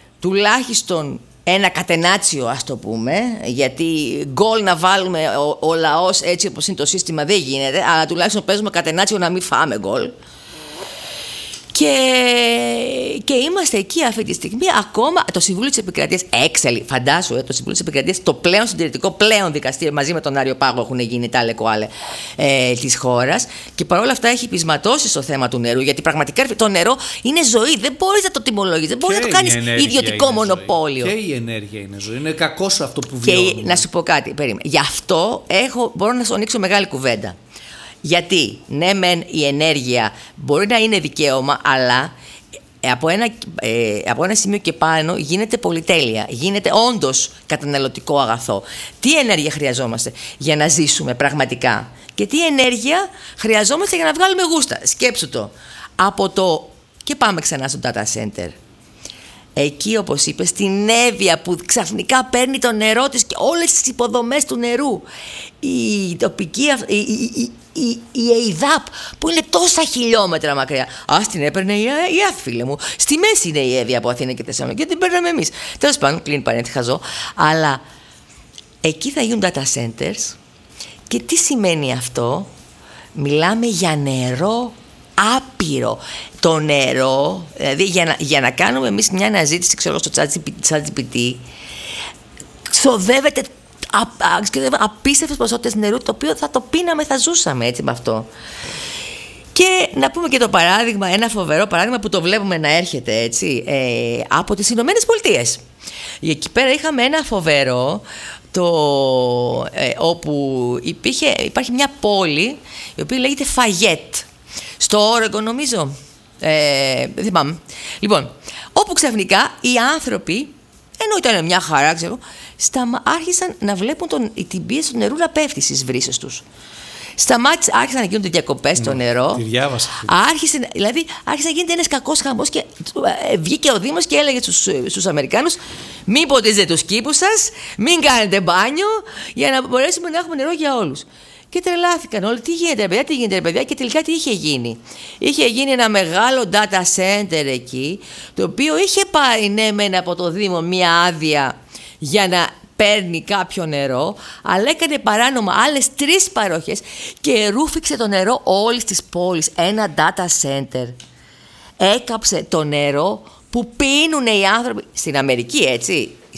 τουλάχιστον ένα κατενάτσιο, ας το πούμε, γιατί γκολ να βάλουμε ο, ο λαός έτσι όπως είναι το σύστημα δεν γίνεται, αλλά τουλάχιστον παίζουμε κατενάτσιο να μην φάμε γκολ. Και, και είμαστε εκεί αυτή τη στιγμή. Ακόμα το Συμβούλιο της Επικρατείας, έξαλλη, φαντάσου, ε, το Συμβούλιο της Επικρατείας, το πλέον συντηρητικό πλέον δικαστήριο, μαζί με τον Άριο Πάγο έχουν γίνει τα λεκοάλε ε, της χώρας. Και παρόλα αυτά έχει πεισματώσει στο θέμα του νερού. Γιατί πραγματικά το νερό είναι ζωή. Δεν μπορείς να το τιμολογείς, δεν μπορείς να το κάνεις ιδιωτικό μονοπόλιο. Ζωή. Και η ενέργεια είναι ζωή. Είναι κακός αυτό που βιώνουμε. Και να σου πω κάτι, περίμενε. Γι' αυτό έχω, μπορώ να σου ανοίξω μεγάλη κουβέντα. Γιατί, ναι μεν η ενέργεια μπορεί να είναι δικαίωμα, αλλά από ένα, ε, από ένα σημείο και πάνω γίνεται πολυτέλεια, γίνεται όντως καταναλωτικό αγαθό. Τι ενέργεια χρειαζόμαστε για να ζήσουμε πραγματικά και τι ενέργεια χρειαζόμαστε για να βγάλουμε γούστα. Σκέψου το. Από το... Και πάμε ξανά στο data center. Εκεί, όπως είπες, στην Εύβοια που ξαφνικά παίρνει το νερό της και όλες τις υποδομές του νερού. Η τοπική, η, η, η, η, η ΕΙΔΑΠ που είναι τόσα χιλιόμετρα μακριά. Ας την έπαιρνε η ΕΑΘ, φίλε μου. Στη μέση είναι η Εύβοια από Αθήνα και Θεσσαλονίκη και την παίρναμε εμείς. Τέλος πάντων, κλείνει παρένθεση, χαζό. Αλλά εκεί θα γίνουν data centers και τι σημαίνει αυτό? Μιλάμε για νερό άπειρο. Το νερό, δηλαδή για να, για να κάνουμε εμείς μια αναζήτηση, ξέρω, στο ChatGPT, ξοδεύεται απίστευτες ποσότητες νερού, το οποίο θα το πίναμε, θα ζούσαμε έτσι με αυτό. Και να πούμε και το παράδειγμα, ένα φοβερό παράδειγμα που το βλέπουμε να έρχεται έτσι, ε, από τις Ηνωμένες Πολιτείες. Εκεί πέρα είχαμε ένα φοβερό, το, ε, όπου υπήρχε, υπάρχει μια πόλη η οποία λέγεται Φαγέτ. Στο Όρεγκον νομίζω, ε, δεν θυμάμαι. Λοιπόν, όπου ξαφνικά οι άνθρωποι, ενώ ήταν μια χαρά, ξέρω, σταμα... άρχισαν να βλέπουν τον... την πίεση του νερού να πέφτει στις βρύσες τους. Σταμάτησε, άρχισαν να γίνονται διακοπές στο νερό. Τη διάβασα. Άρχισε, δηλαδή, άρχισε να γίνεται ένας κακός χαμός και ε, βγήκε ο Δήμος και έλεγε στους, στους Αμερικάνους: μην ποτίζετε τους κήπους σας, μην κάνετε μπάνιο, για να μπορέσουμε να έχουμε νερό για όλους. Και τρελάθηκαν όλοι. Τι γίνεται, παιδιά, τι γίνεται, παιδιά. Και τελικά τι είχε γίνει? Είχε γίνει ένα μεγάλο data center εκεί, το οποίο είχε πάρει, ναι, μεν από το Δήμο μία άδεια για να παίρνει κάποιο νερό, αλλά έκανε παράνομα άλλες τρεις παρόχες και ρούφηξε το νερό όλης της πόλης. Ένα data center έκαψε το νερό που πίνουν οι άνθρωποι στην Αμερική, έτσι.